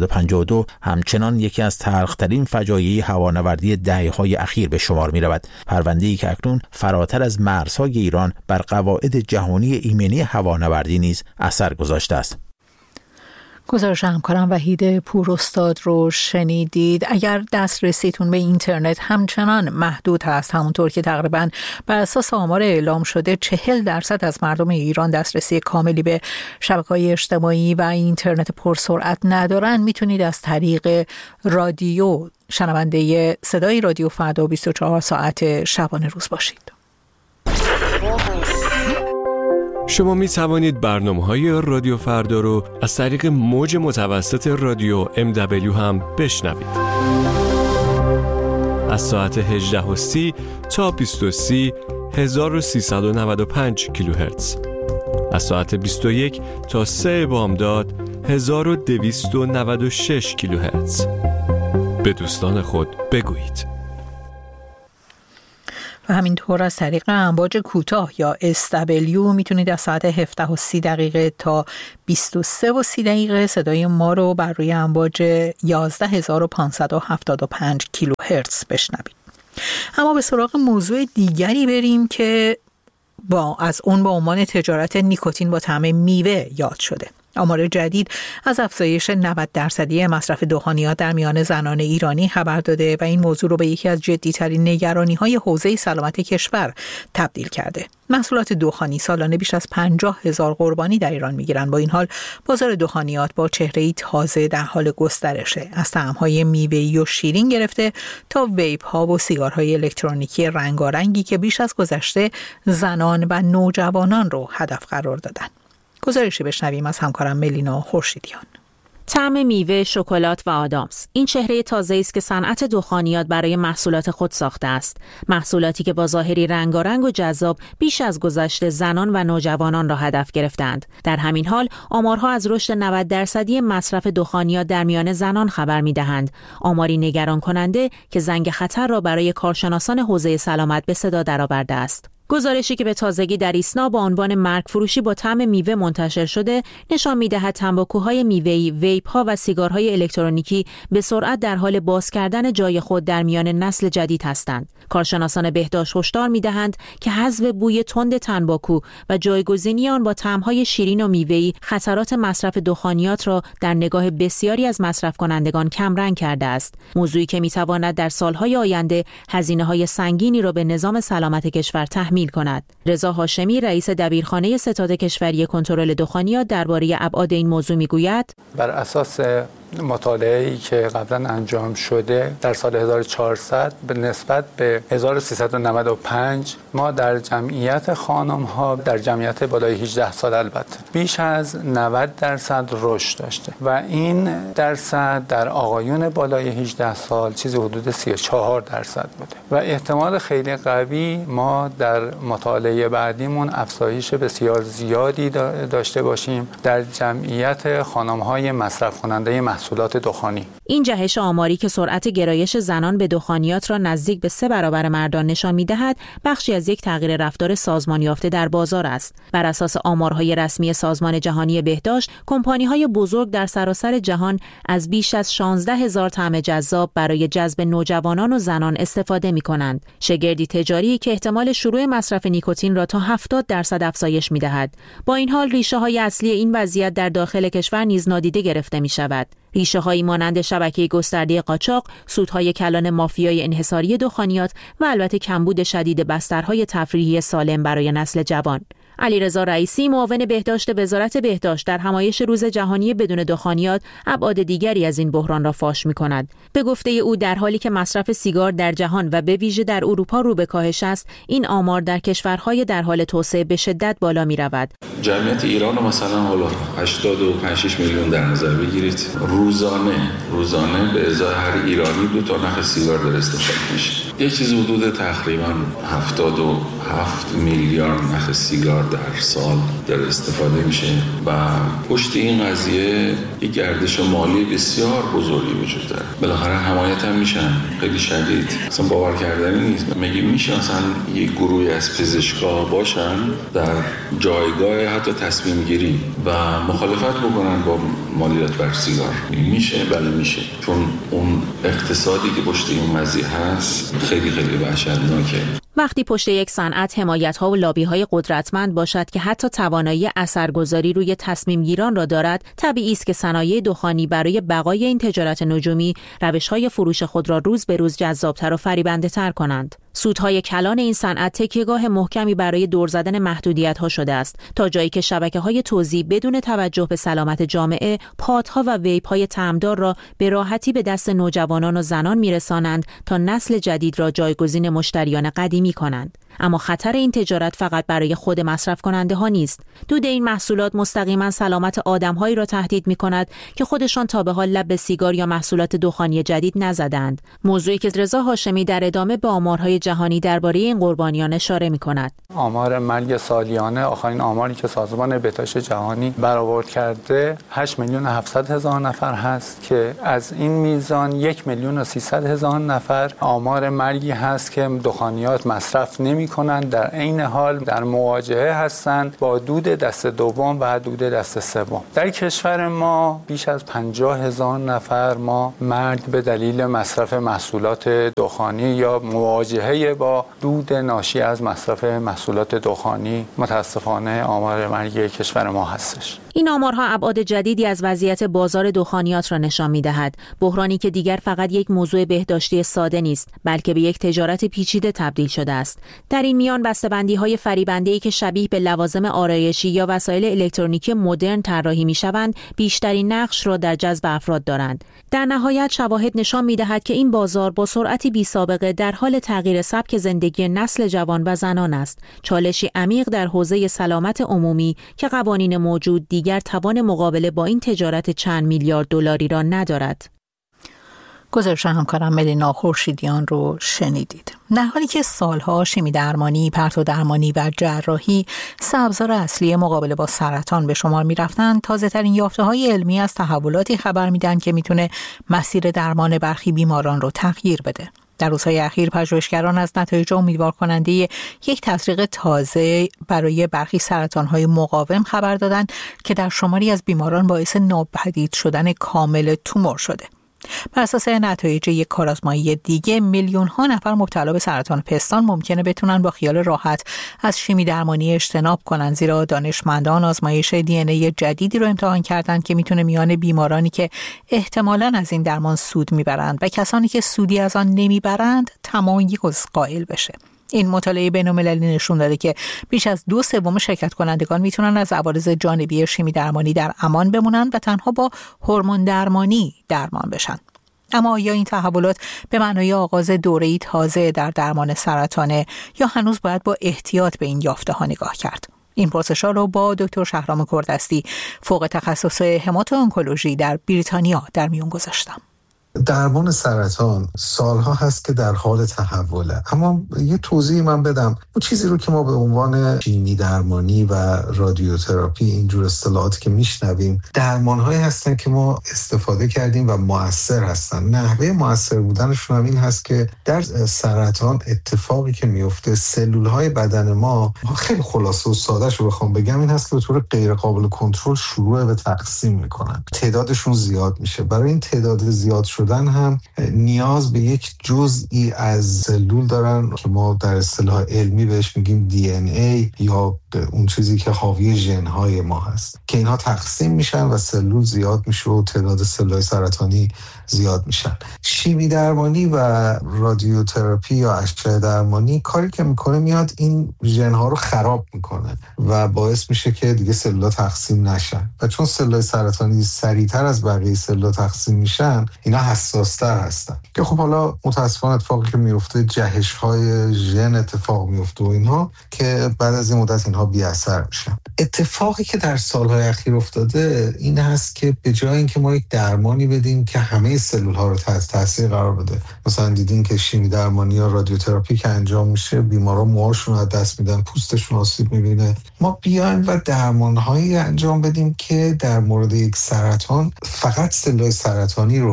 752 همچنان یکی از تلخ‌ترین فجایع هوانوردی دهه‌های اخیر به شمار می‌رود. پرونده‌ای که اکنون فراتر از مرزهای ایران بر قواعد جهانی ایمنی هوانوردی نیز اثر گذاشته است. گزارش همکارم وحید پوراستاد رو شنیدید. اگر دسترسیتون به اینترنت همچنان محدود هست، همونطور که تقریباً بر اساس آمار اعلام شده 40% از مردم ایران دسترسی کاملی به شبکه‌های اجتماعی و اینترنت پرسرعت ندارن، میتونید از طریق رادیو شنونده صدای رادیو فردا 24 ساعت شبانه روز باشید. شما می توانید برنامه‌های رادیو فردا رو از طریق موج متوسط رادیو MW هم بشنوید. از ساعت 18:30 تا 20:30 1395 کیلوهرتز. از ساعت 21 تا 3 بامداد 1296 کیلوهرتز. به دوستان خود بگویید. و همینطور از طریق امواج کوتاه یا SW میتونید از ساعت 17:30 تا 23:30 صدای ما رو بر روی امواج 11575 کیلوهرتز بشنوید. اما به سراغ موضوع دیگری بریم که از اون با عنوان تجارت نیکوتین با طعم میوه یاد شده. آمار جدید از افزایش 90% مصرف دخانیات در میان زنان ایرانی خبر داده و این موضوع رو به یکی از جدی‌ترین نگرانی‌های حوزه سلامت کشور تبدیل کرده. محصولات دخانی سالانه بیش از 50,000 قربانی در ایران می‌گیرند. با این حال بازار دخانیات با چهره‌ای تازه در حال گسترشه. از طعم‌های میوه‌ای و شیرین گرفته تا ویپ‌ها و سیگارهای الکترونیکی رنگارنگی که بیش از گذشته زنان و نوجوانان رو هدف قرار دادن. گزارشی بشنویم از همکارم ملینا خورشیدیان. طعم میوه، شکلات و آدامس، این چهره تازه‌ای است که صنعت دخانیات برای محصولات خود ساخته است. محصولاتی که با ظاهری رنگارنگ و جذاب بیش از گذشته زنان و نوجوانان را هدف گرفتند. در همین حال آمارها از رشد 90% مصرف دخانیات در میان زنان خبر می‌دهند. آماری نگران کننده که زنگ خطر را برای کارشناسان حوزه سلامت به صدا درآورده است. گزارشی که به تازگی در ایسنا با عنوان مرگ فروشی با طعم میوه منتشر شده نشان می‌دهد تنباکوهای میوه‌ای، ویپ‌ها و سیگارهای الکترونیکی به سرعت در حال باز کردن جای خود در میان نسل جدید هستند. کارشناسان بهداشت هشدار می‌دهند که حذف بوی تند تنباکو و جایگزینی آن با طعم‌های شیرین و میوه‌ای خطرات مصرف دخانیات را در نگاه بسیاری از مصرف کنندگان کمرنگ کرده است. موضوعی که می‌تواند در سال‌های آینده هزینه‌های سنگینی را به نظام سلامت کشور تحمیل کند. رضا هاشمی رئیس دبیرخانه ستاد کشوری کنترل دخانیات درباره ابعاد این موضوع میگوید: بر اساس مطالعه‌ای که قبلا انجام شده در سال 1400 به نسبت به 1395 ما در جمعیت خانم‌ها در جمعیت بالای 18 سال البته بیش از 90% رشد داشته و این درصد در آقایون بالای 18 سال چیزی حدود 34% بوده و احتمال خیلی قوی ما در مطالعه بعدیمون افزایش بسیار زیادی داشته باشیم در جمعیت خانم‌های مصرف کننده محصولات دخانی. این جهش آماری که سرعت گرایش زنان به دخانیات را نزدیک به 3 برابر مردان نشان می‌دهد، بخشی از یک تغییر رفتار سازمان یافته در بازار است. بر اساس آمارهای رسمی سازمان جهانی بهداشت، کمپانی‌های بزرگ در سراسر جهان از بیش از 16,000 طعم جذاب برای جذب نوجوانان و زنان استفاده می‌کنند. شگردی تجاری که احتمال شروع مصرف نیکوتین را تا 70% افزایش می‌دهد. با این حال ریشه‌های اصلی این وضعیت در داخل کشور نیز نادیده گرفته می‌شود. ریشه‌هایی مانند شبکه گسترده قاچاق، سودهای کلان مافیای انحصاری دخانیات و البته کمبود شدید بسترهای تفریحی سالم برای نسل جوان. علیرضا رئیسی معاون بهداشت وزارت بهداشت در همایش روز جهانی بدون دخانیات ابعاد دیگری از این بحران را فاش می‌کند. به گفته او در حالی که مصرف سیگار در جهان و به ویژه در اروپا رو به کاهش است، این آمار در کشورهای در حال توسعه به شدت بالا می‌رود. جمعیت ایران رو مثلا حالا 85 میلیون در نظر بگیرید، روزانه به ازای هر ایرانی 2 تا نخ سیگار داره استفاده میشه. یه چیز حدود تقریبا 77 میلیارد نخ سیگار در سال داره استفاده میشه و پشت این قضیه یک گردش مالی بسیار بزرگی وجود داره. بالاخره حمایت هم میشن خیلی شدید. اصلا باور کردنی نیست. میگه میشه اصلا یک گروهی از پزشکا باشن در جایگاه حتی تصمیم گیری و مخالفت بکنن با مالیات بر سیگار. میشه؟ بله میشه. چون اون اقتصادی که پشت این قضیه هست خیلی وحشتناکه. وقتی پشت یک صنعت حمایت‌ها و لابی‌های قدرتمند باشد که حتی توانایی اثرگذاری روی تصمیم‌گیران را دارد، طبیعی است که صنایع دخانی برای بقای این تجارت نجومی روش‌های فروش خود را روز به روز جذاب‌تر و فریبنده‌تر کنند. سودهای کلان این صنعت تکیهگاه محکمی برای دور زدن محدودیت‌ها شده است، تا جایی که شبکه‌های توزیع بدون توجه به سلامت جامعه، پادها و ویپ‌های طعمدار را به راحتی به دست نوجوانان و زنان می‌رسانند تا نسل جدید را جایگزین مشتریان قدیمی کنند. اما خطر این تجارت فقط برای خود مصرف کننده ها نیست. دود این محصولات مستقیما سلامت آدم‌هایی را تهدید می‌کند که خودشان تا به حال لب به سیگار یا محصولات دخانی جدید نزدند. موضوعی که رضا هاشمی در ادامه به آمارهای جهانی درباره این قربانیان اشاره می‌کند. آمار مرگ سالیانه، آخرین آماری که سازمان بهداشت جهانی برآورد کرده 8,700,000 نفر هست که از این میزان 1,300,000 نفر آمار مرگی هست که دخانیات مصرف نمی‌کنند، در عین حال در مواجهه هستند با دود دست دوم و دود دست سوم. در کشور ما بیش از 50,000 نفر ما مرگ به دلیل مصرف محصولات دخانی یا مواجهه با دود ناشی از مصرف محصولات دخانی متاسفانه آمار مرگ کشور ما هستش. این آمارها ابعاد جدیدی از وضعیت بازار دخانیات را نشان می‌دهد، بحرانی که دیگر فقط یک موضوع بهداشتی ساده نیست، بلکه به یک تجارت پیچیده تبدیل شده است. در این میان بسته‌بندی‌های فریبنده‌ای که شبیه به لوازم آرایشی یا وسایل الکترونیکی مدرن طراحی می‌شوند، بیشترین نقش را در جذب افراد دارند. در نهایت شواهد نشان می‌دهد که این بازار با سرعتی بی‌سابقه در حال تغییر سبک زندگی نسل جوان و زنان است، چالشی عمیق در حوزه سلامت عمومی که قوانین موجود دیگر توان مقابله با این تجارت چند میلیارد دلاری را ندارد. گزارش همکارم ملینا خورشیدیان رو شنیدید. در حالی که سالها شیمی درمانی، پرتو درمانی و جراحی ابزار اصلی مقابله با سرطان به شمار می رفتند، تازه ترین یافته های علمی از تحولاتی خبر میدن که میتونه مسیر درمان برخی بیماران رو تغییر بده. در روزهای اخیر پژوهشگران از نتایج امیدوار کننده یک تزریق تازه برای برخی سرطان‌های مقاوم خبر دادند که در شماری از بیماران باعث ناپدید شدن کامل تومور شده. بر اساس نتایج یک کارآزمایی دیگه، میلیون‌ها نفر مبتلا به سرطان پستان ممکنه بتونن با خیال راحت از شیمی درمانی اجتناب کنن، زیرا دانشمندان آزمایش دی ان ای جدیدی رو امتحان کردند که میتونه میان بیمارانی که احتمالاً از این درمان سود میبرند و کسانی که سودی از آن نمیبرند تمایز قائل بشه. این مطالعه بین‌المللی نشون داده که بیش از 2/3 شرکت کنندگان میتونن از عوارض جانبی شیمی درمانی در امان بمونن و تنها با هورمون درمانی درمان بشن. اما آیا این تحولات به معنای آغاز دوره‌ای تازه در درمان سرطانه یا هنوز باید با احتیاط به این یافته‌ها نگاه کرد؟ این پرسش‌ها رو با دکتر شهرام کوردستی، فوق تخصص هماتو-آنکولوژی در بریتانیا در میون گذاشتم. درمان سرطان سالها هست که در حال تحوله، اما یه توضیح من بدم. اون چیزی رو که ما به عنوان شیمی درمانی و رادیوتراپی، اینجور اصطلاحاتی که میشنویم، درمان‌هایی هستن که ما استفاده کردیم و مؤثر هستن. نحوه مؤثر بودنشون هم این هست که در سرطان اتفاقی که میفته، سلول‌های بدن ما، خیلی خلاصه و سادهش رو بخوام بگم، این هست که به طور غیر قابل کنترل شروع به تقسیم میکنن. تعدادشون زیاد میشه. برای این تعداد زیاد شدن هم نیاز به یک جزئی از سلول دارن که ما در اصطلاح علمی بهش میگیم DNA یا اون چیزی که حاوی ژن‌های ما هست، که اینها تقسیم میشن و سلول زیاد میشه و تعداد سلول‌های سرطانی زیاد میشن. شیمی درمانی و رادیوتراپی یا اشعه درمانی کاری که میکنه میاد این ژن‌ها رو خراب میکنه و باعث میشه که دیگه سلول‌ها تقسیم نشن، و چون سلول‌های سرطانی سریعتر از بقیه سلول‌ها تقسیم میشن، اینا حساس‌تر هستن. که خب حالا متاسفانه اتفاقی که میفته، جهش‌های ژن اتفاق میفته و اینها، که بعد از این مدت اینها بی اثر میشن. اتفاقی که در سالهای اخیر افتاده این هست که به جای اینکه ما یک درمانی بدیم که همه سلول‌ها رو تحت تاثیر قرار بده، مثلا دیدین که شیمی درمانی یا رادیوتراپی که انجام میشه، بیمارا موهاشون رو از دست میدن، پوستشون آسیب میبینه، ما بیایم و درمان‌هایی انجام بدیم که در مورد یک سرطان فقط سلول‌های سرطانی رو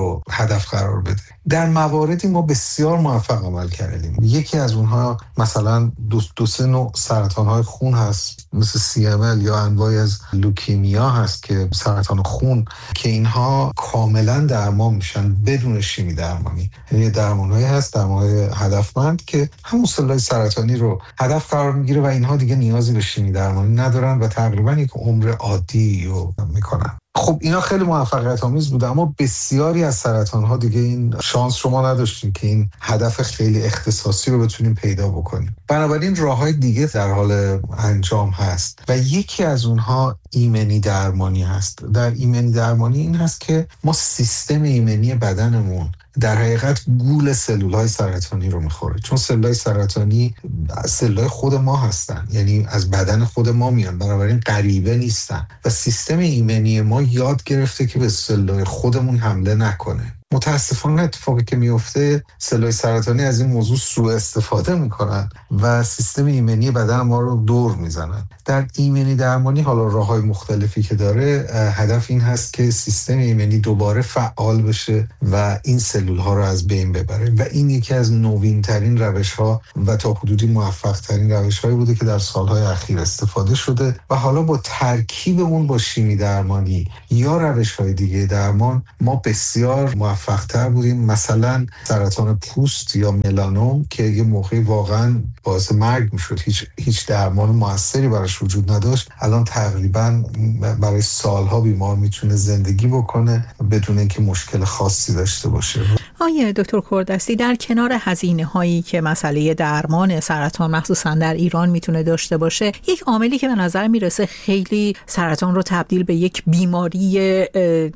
هدف قرار بده. در مواردی ما بسیار موفق عمل کردیم. یکی از اونها مثلا دو سه نوع سرطان‌های خون هست مثل CML یا انواعی از لوکیمیا هست که سرطان خون که اینها کاملا درمان میشن بدون شیمی درمانی. یعنی درمان‌هایی هست، درمان‌های هدفمند که همون سلولای سرطانی رو هدف قرار میگیره و اینها دیگه نیازی به شیمی درمانی ندارن و تقریبا یک عمر عادی رو میکنن. خب اینا خیلی موفقیت آمیز بوده، اما بسیاری از سرطان‌ها دیگه این شانس رو ما نداشتیم که این هدف خیلی اختصاصی رو بتونیم پیدا بکنیم. بنابراین راه‌های دیگه در حال انجام هست و یکی از اونها ایمنی درمانی هست. در ایمنی درمانی این هست که ما سیستم ایمنی بدنمون در حقیقت گول سلول‌های سرطانی رو میخوره، چون سلول‌های سرطانی سلول‌های خود ما هستن، یعنی از بدن خود ما میان، بنابراین غریبه نیستن و سیستم ایمنی ما یاد گرفته که به سلول‌های خودمون حمله نکنه. متاسفانه اتفاقی که میفته سلول‌های سرطانی از این موضوع سوء استفاده میکنن و سیستم ایمنی بدن ما رو دور میزنن. در ایمنی درمانی حالا راه‌های مختلفی که داره، هدف این هست که سیستم ایمنی دوباره فعال بشه و این سلول‌ها رو از بین ببره و این یکی از نوین‌ترین روش‌ها و تا حدودی موفق‌ترین روش‌هایی بوده که در سال‌های اخیر استفاده شده و حالا با ترکیب اون با شیمی درمانی یا روش‌های دیگه درمان ما بسیار موفق‌تر بودیم. مثلا سرطان پوست یا ملانوم که یه موقعی واقعا باعث مرگ میشد، هیچ درمان موثری براش وجود نداشت، الان تقریبا برای سالها بیمار میتونه زندگی بکنه بدون اینکه مشکل خاصی داشته باشه. آقای دکتر کوردستی، در کنار هزینه هایی که مسئله درمان سرطان مخصوصا در ایران میتونه داشته باشه، یک عاملی که به نظر میرسه خیلی سرطان رو تبدیل به یک بیماری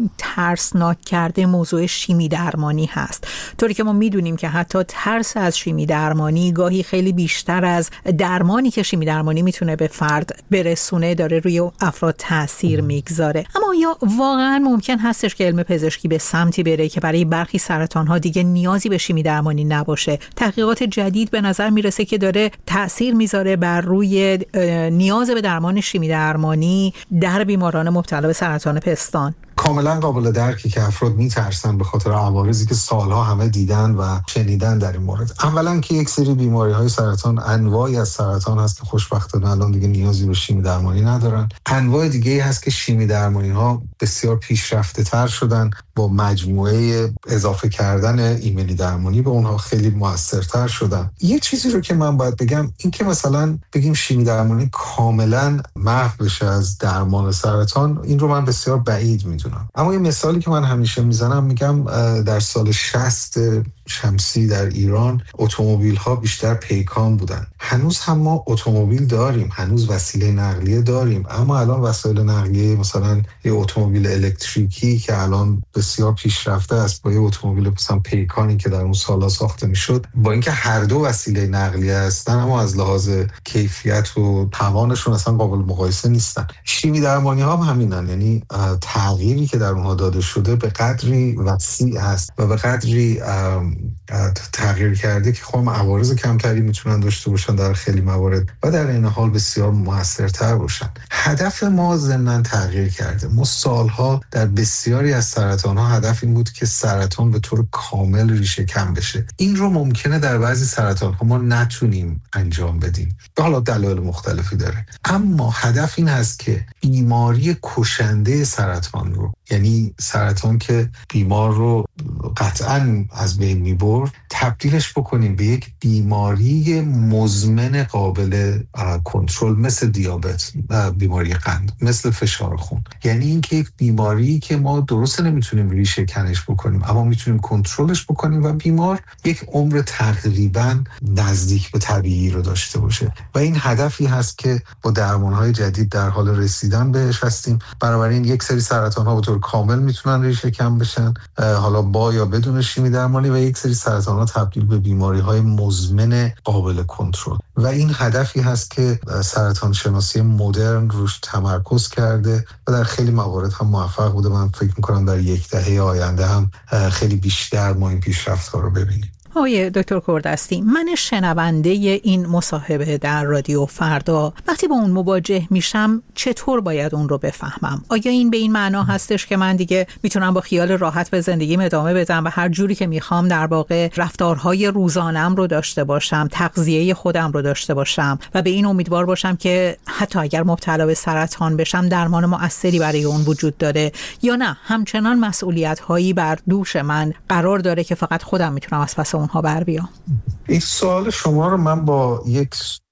ترسناک کرده موضوع شیمی درمانی هست. طوری که ما میدونیم که حتی ترس از شیمی درمانی گاهی خیلی بیشتر از درمانی که شیمی درمانی میتونه به فرد برسونه داره روی افراد تاثیر میگذاره. اما یا واقعا ممکن هستش که علم پزشکی به سمتی بره که برای برخی سرطان‌ها دیگه نیازی به شیمی درمانی نباشه؟ تحقیقات جدید به نظر میرسه که داره تاثیر میذاره بر روی نیاز به درمان شیمی درمانی در بیماران مبتلا به سرطان پستان. کاملا قابل درکی که افراد میترسن به خاطر عوارضی که سالها همه دیدن و شنیدن در این مورد. اولا که یک سری بیماری‌های سرطان، انواعی از سرطان هست که خوشبختانه الان دیگه نیازی به شیمی درمانی ندارن. انواع دیگه‌ای هست که شیمی درمانی‌ها بسیار پیشرفته‌تر شدن، با مجموعه اضافه کردن ایمنی درمانی به اونها خیلی موثرتر شدن. یه چیزی رو که من باید بگم این که مثلا بگیم شیمی درمانی کاملا محو بشه از درمان سرطان، این رو من بسیار بعید میدونم. اما یه مثالی که من همیشه میزنم، میگم در سال 60 شمسی در ایران اتومبیل‌ها بیشتر پیکان بودن. هنوز هم ما اتومبیل داریم، هنوز وسیله نقلیه داریم، اما الان وسایل نقلیه مثلا یه اتومبیل الکتریکی که الان بسیار پیشرفته است با یه اتومبیل مثلا پیکانی که در اون سالا ساخته میشد، با اینکه هر دو وسیله نقلیه هستن اما از لحاظ کیفیت و توانشون اصلا قابل مقایسه نیستن. شیمی درمانی ها هم همینن، یعنی تغییری که در اونها داده شده به قدری وسیع هست و به قدری تغییر کرده که خب عوارض کمتری میتونن داشته باشن در خیلی موارد و در این حال بسیار موثرتر باشن. هدف ما ضمن تغییر کرده. ما سالها در بسیاری از سرطان‌ها هدف این بود که سرطان به طور کامل ریشه کن بشه. این رو ممکنه در بعضی سرطان‌ها ما نتونیم انجام بدیم. حالا دلایل مختلفی داره. اما هدف این هست که بیماری کشنده سرطان رو، یعنی سرطان که بیمار رو قطعاً از بین میبرد، تبدیلش بکنیم به یک بیماری مزمن قابل کنترل، مثل دیابت، بیماری قند، مثل فشار خون. یعنی اینکه یک بیماری که ما درست نمیتونیم ریشه کنش بکنیم اما میتونیم کنترلش بکنیم و بیمار یک عمر تقریباً نزدیک به طبیعی رو داشته باشه و این هدفی هست که با درمان‌های جدید در حال رسیدن بهش هستیم. بنابراین یک سری سرطان‌ها به طور کامل میتونن ریشه کن بشن، حالا با یا بدون شیمی درمانی، و یک سری سرطان‌ها تبدیل به بیماری‌های مزمن قابل کنترل و این هدفی هست که سرطان شناسی مدرن روش تمرکز کرده و در خیلی موارد هم موفق بوده. من فکر می‌کنم در یک دهه آینده هم خیلی بیشتر ما این پیشرفت‌ها رو ببینیم. آقای دکتر کوردستی، من شنونده این مصاحبه در رادیو فردا وقتی با اون مواجه میشم چطور باید اون رو بفهمم؟ آیا این به این معنا هستش که من دیگه میتونم با خیال راحت به زندگیم ادامه بدم و هر جوری که میخوام در واقع رفتارهای روزانه‌ام رو داشته باشم، تغذیه خودم رو داشته باشم و به این امیدوار باشم که حتی اگر مبتلا به سرطان بشم درمان مؤثری برای اون وجود داره، یا نه همچنان مسئولیت‌هایی بر دوش من قرار داره که فقط خودم میتونم از پس اونها بر بیام؟ این سوال شما رو من با یک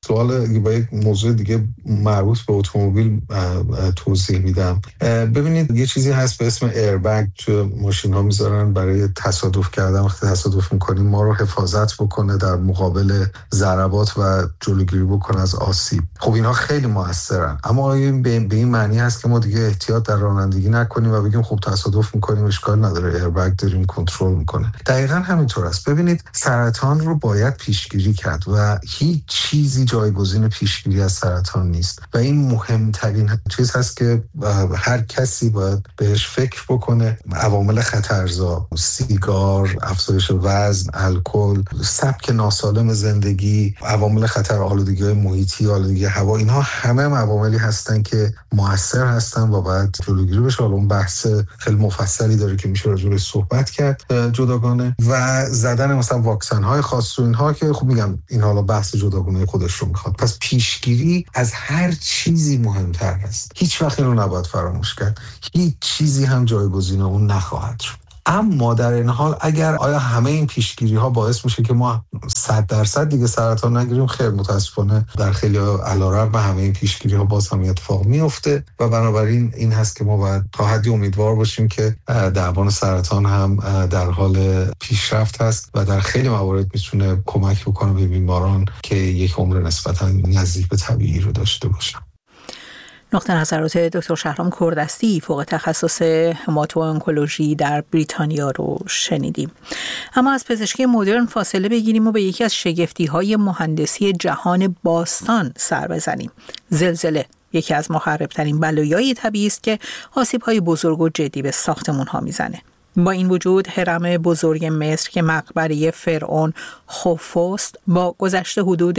موضوع دیگه مربوط به اتومبیل توضیح میدم. ببینید یه چیزی هست به اسم ایربگ تو ماشین ها میذارن برای تصادف کردن. وقتی تصادف میکنیم ما رو حفاظت بکنه در مقابل ضربات و جلوگیری بکنه از آسیب. خب اینها خیلی موثرن، اما این به این معنی هست که ما دیگه احتیاط در رانندگی نکنیم و بگیم خب تصادف میکنیم اشکال نداره، ایربگ داریم کنترل میکنه. دقیقاً همینطور است. ببینید سرطان رو باید پیشگیری کرد و هیچ چیزی جایگزین پیشگیری از سرطان نیست و این مهمترین چیز هست که هر کسی باید بهش فکر بکنه. عوامل خطرزا، سیگار، افزایش وزن، الکل، سبک ناسالم زندگی، عوامل خطر آلودگی محیطی، آلودگی هوا، اینها همه عواملی هستن که مؤثر هستن و باید جلوگیری بشه. حالا اون بحث خیلی مفصلی داره که میشه راجع بهش صحبت کرد جداگانه، و زدن مثلا واکسن های خاص و اینها که خب میگم این حالا بحث جداگانه خودش رو میخواد. پس پیشگیری از هر چیزی مهمتر است. هیچ وقت این رو نباید فراموش کرد. هیچ چیزی هم جایگزین اون نخواهد شد. اما در این حال اگر آیا همه این پیشگیری ها باعث میشه که ما 100% دیگه سرطان نگیریم؟ خیر، متاسفانه در خیلی علیرغم همه این پیشگیری ها باز هم اتفاق میفته و بنابراین این هست که ما باید تا حدی امیدوار باشیم که درمان سرطان هم در حال پیشرفت هست و در خیلی موارد میتونه کمک بکنه به بیماران که یک عمر نسبتا نزدیک به طبیعی رو داشته باشن. نقطه نظرات دکتر شهرام کوردستی فوق تخصص هماتو-آنکولوژی در بریتانیا رو شنیدیم. اما از پزشکی مدرن فاصله بگیریم و به یکی از شگفتی‌های مهندسی جهان باستان سر بزنیم. زلزله یکی از مخرب‌ترین بلایای طبیعی است که آسیب‌های بزرگ و جدی به ساختمان‌ها میزنه. با این وجود هرم بزرگ مصر که مقبره فرعون خوفوست با گذشت حدود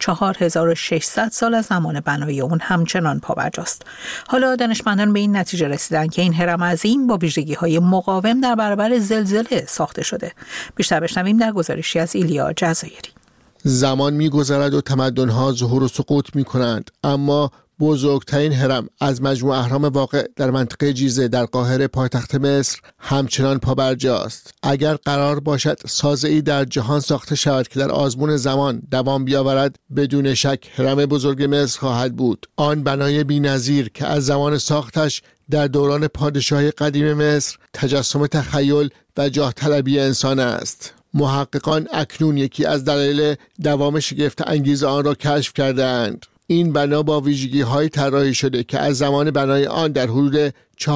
4600 سال از زمان بنای اون همچنان پابرجاست. حالا دانشمندان به این نتیجه رسیدن که این هرم عظیم با ویژگی‌های مقاوم در برابر زلزله ساخته شده. بیشتر بشنویم در گزارشی از ایلیا جزایری. زمان می‌گذرد و تمدن‌ها ظهور و سقوط می‌کنند، اما بزرگترین هرم از مجموع اهرام واقع در منطقه جیزه در قاهره پایتخت مصر همچنان پابرجاست. اگر قرار باشد سازه‌ای در جهان ساخته شود که در آزمون زمان دوام بیاورد، بدون شک هرم بزرگ مصر خواهد بود. آن بنای بی‌نظیر که از زمان ساختش در دوران پادشاهی قدیم مصر تجسم تخیل و جاه طلبی انسان است. محققان اکنون یکی از دلایل دوام شگفت انگیز آن را کشف کردند. این بنا با ویژگی‌های طراحی شده که از زمان بنای آن در حدود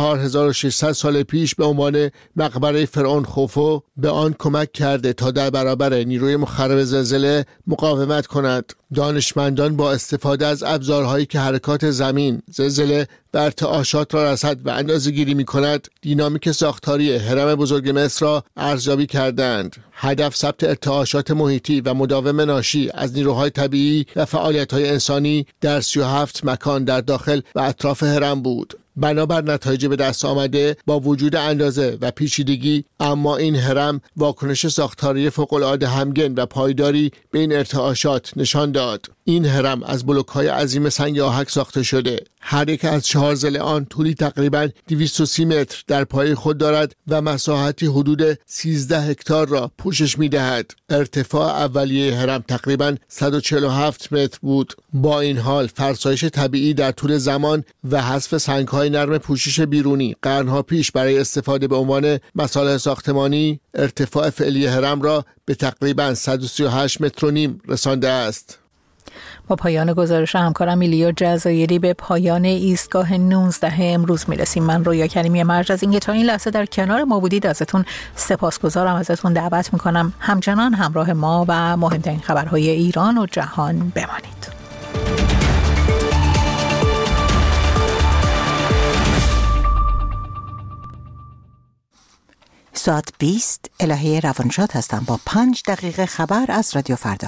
4600 سال پیش به عنوان مقبره فرعون خوفو به آن کمک کرده تا در برابر نیروی مخرب زلزله مقاومت کند. دانشمندان با استفاده از ابزارهایی که حرکات زمین، زلزله و ارتعاشات را رصد و اندازه‌گیری می‌کند، دینامیک ساختاری هرم بزرگ مصر را ارزیابی کردند. هدف ثبت ارتعاشات محیطی و مداوم ناشی از نیروهای طبیعی و فعالیت‌های انسانی در 37 مکان در داخل و اطراف هرم بود. بنابر نتایج به دست آمده با وجود اندازه و پیچیدگی، اما این هرم واکنش ساختاری فوق‌العاده همگن و پایداری به این ارتعاشات نشان داد. این هرم از بلوک‌های عظیم سنگ آهک ساخته شده. هر یک از 4 ضلع آن طولی تقریباً 230 متر در پای خود دارد و مساحتی حدود 13 هکتار را پوشش می‌دهد. ارتفاع اولیه هرم تقریباً 147 متر بود. با این حال فرسایش طبیعی در طول زمان و حذف سنگ‌های نرم پوشش بیرونی قرن‌ها پیش برای استفاده به عنوان مصالح ساختمانی ارتفاع فعلی هرم را به تقریباً 138 متر و نیم رسانده است. با پایان گزارش همکارم ایلیا جزایری به پایان ایستگاه 19 امروز میرسیم. من رویا کریمی مرج از اینکه تا این لحظه در کنار ما بودید ازتون سپاسگزارم. ازتون دعوت میکنم همچنان همراه ما و مهمترین خبرهای ایران و جهان بمانید. ساعت 20 الهه روانشاد هستم با 5 دقیقه خبر از رادیو فردا.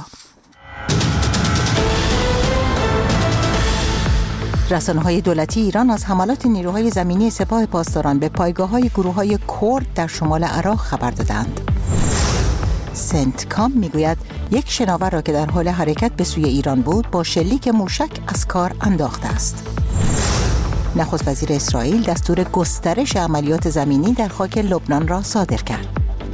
رسانه‌های دولتی ایران از حملات نیروهای زمینی سپاه پاسداران به پایگاه‌های گروه‌های کرد در شمال عراق خبر دادند. سنتکام میگوید یک شناور را که در حال حرکت به سوی ایران بود با شلیک موشک از کار انداخته است. نخست وزیر اسرائیل دستور گسترش عملیات زمینی در خاک لبنان را صادر کرد.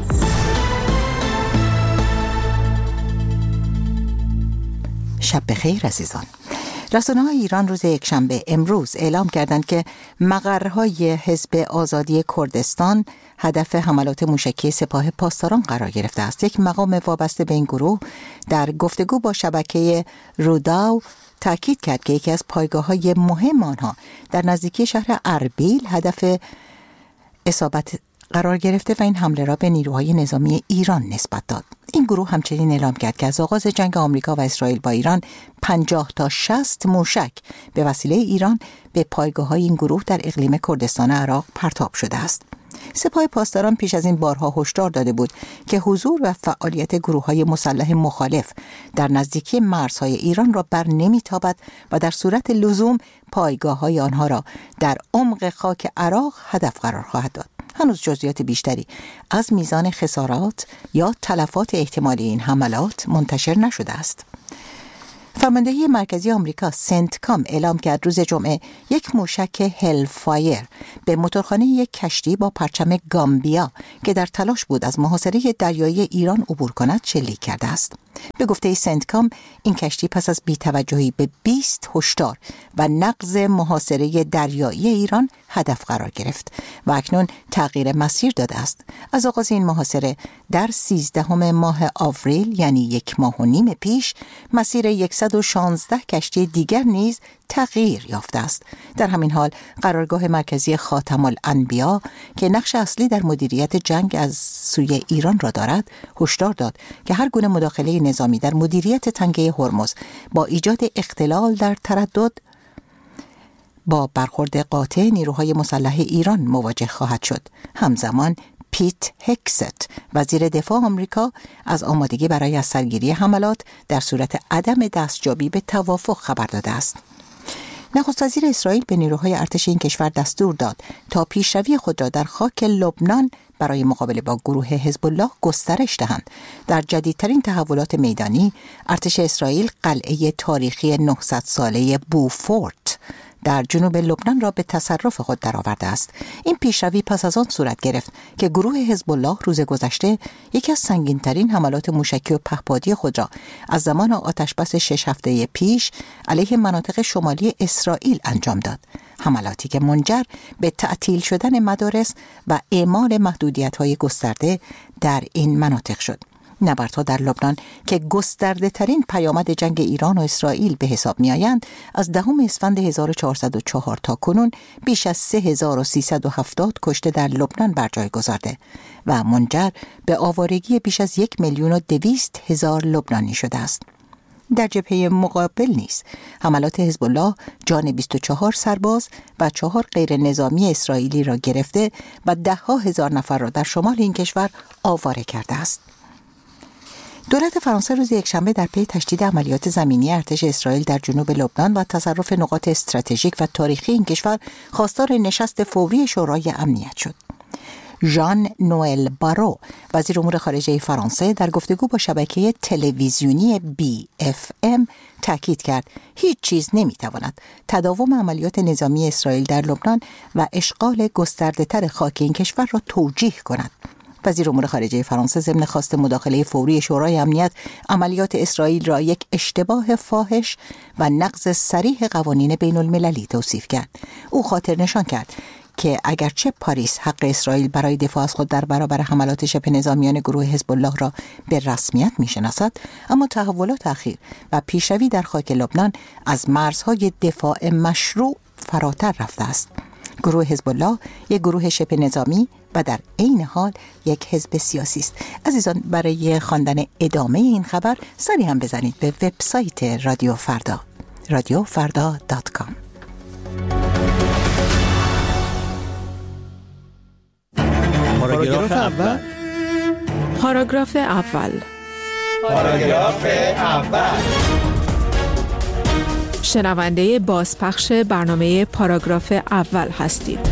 شب بخیر عزیزان. رسانه‌های ایران روز یکشنبه امروز اعلام کردند که مقرهای حزب آزادی کردستان هدف حملات موشکی سپاه پاسداران قرار گرفته است. یک مقام وابسته به این گروه در گفتگو با شبکه روداو تأکید کرد که یکی از پایگاه‌های مهم آنها در نزدیکی شهر اربیل هدف اصابت قرار گرفته و این حمله را به نیروهای نظامی ایران نسبت داد. این گروه همچنین اعلام کرد که از آغاز جنگ آمریکا و اسرائیل با ایران 50 تا 60 موشک به وسیله ایران به پایگاه‌های این گروه در اقلیم کردستان عراق پرتاب شده است. سپاه پاسداران پیش از این بارها هشدار داده بود که حضور و فعالیت گروه‌های مسلح مخالف در نزدیکی مرزهای ایران را بر نمی‌تابد و در صورت لزوم پایگاه‌های آنها را در عمق خاک عراق هدف قرار خواهد داد. هنوز جزئیات بیشتری از میزان خسارات یا تلفات احتمالی این حملات منتشر نشده است. فرماندهی مرکزی آمریکا سنتکام اعلام کرد روز جمعه یک موشک هلفایر به موتورخانه یک کشتی با پرچم گامبیا که در تلاش بود از محاصره دریایی ایران عبور کند شلیک کرده است. به گفته سنتکام این کشتی پس از بی‌توجهی به 20 هشدار و نقض محاصره دریایی ایران هدف قرار گرفت و اکنون تغییر مسیر داده است. از آغاز این محاصره در 13 ماه آوریل یعنی 1.5 ماه پیش مسیر 116 کشتی دیگر نیز تغییر یافته است. در همین حال قرارگاه مرکزی خاتم الانبیا که نقش اصلی در مدیریت جنگ از سوی ایران را دارد هشدار داد که هر گونه مداخله نظامی در مدیریت تنگه هرمز با ایجاد اختلال در تردد با برخورد قاطع نیروهای مسلح ایران مواجه خواهد شد. همزمان پیت هکست وزیر دفاع آمریکا از آمادگی برای از سرگیری حملات در صورت عدم دستیابی به توافق خبر داده است. نخست وزیر اسرائیل به نیروهای ارتش این کشور دستور داد تا پیشروی خود را در خاک لبنان برای مقابله با گروه حزب الله گسترش دهند. در جدیدترین تحولات میدانی ارتش اسرائیل قلعه تاریخی 900 ساله بوفورت در جنوب لبنان را به تصرف خود درآورده است. این پیشروی پس از آن صورت گرفت که گروه حزب الله روز گذشته یکی از سنگین‌ترین حملات موشکی و پهپادی خود را از زمان آتشبس 6 هفته پیش علیه مناطق شمالی اسرائیل انجام داد. حملاتی که منجر به تعطیل شدن مدارس و اعمال محدودیت‌های گسترده در این مناطق شد. نبردها در لبنان که گسترده ترین پیامد جنگ ایران و اسرائیل به حساب می آیند از 10 اسفند 1404 تا کنون بیش از 3370 کشته در لبنان بر جای گذارده و منجر به آوارگی بیش از 1,200,000 لبنانی شده است. در جبهه مقابل نیز حملات حزب الله جان 24 سرباز و 4 غیر نظامی اسرائیلی را گرفته و 10,000 نفر را در شمال این کشور آواره کرده است. دولت فرانسه روز یکشنبه در پی تشدید عملیات زمینی ارتش اسرائیل در جنوب لبنان و تصرف نقاط استراتژیک و تاریخی این کشور خواستار نشست فوری شورای امنیت شد. ژان نوئل بارو وزیر امور خارجه فرانسه در گفتگو با شبکه تلویزیونی BFM تاکید کرد هیچ چیز نمیتواند تداوم عملیات نظامی اسرائیل در لبنان و اشغال گسترده‌تر خاک این کشور را توجیه کند. وزیر امور خارجه فرانسه ضمن خواست مداخله فوری شورای امنیت عملیات اسرائیل را یک اشتباه فاحش و نقض صریح قوانین بین المللی توصیف کرد. او خاطر نشان کرد که اگرچه پاریس حق اسرائیل برای دفاع از خود در برابر حملات شبه نظامیان گروه حزب الله را به رسمیت میشناسد، اما تحولات اخیر و پیشروی در خاک لبنان از مرزهای دفاع مشروع فراتر رفته است. گروه حزب الله یک گروه شبه نظامی و در عین حال یک حزب سیاسی است. عزیزان، برای خواندن ادامه این خبر سری هم بزنید به وبسایت رادیو فردا radiofarda.com. پاراگراف اول. پاراگراف اول. پاراگراف اول. شنونده بازپخش برنامه پاراگراف اول هستید.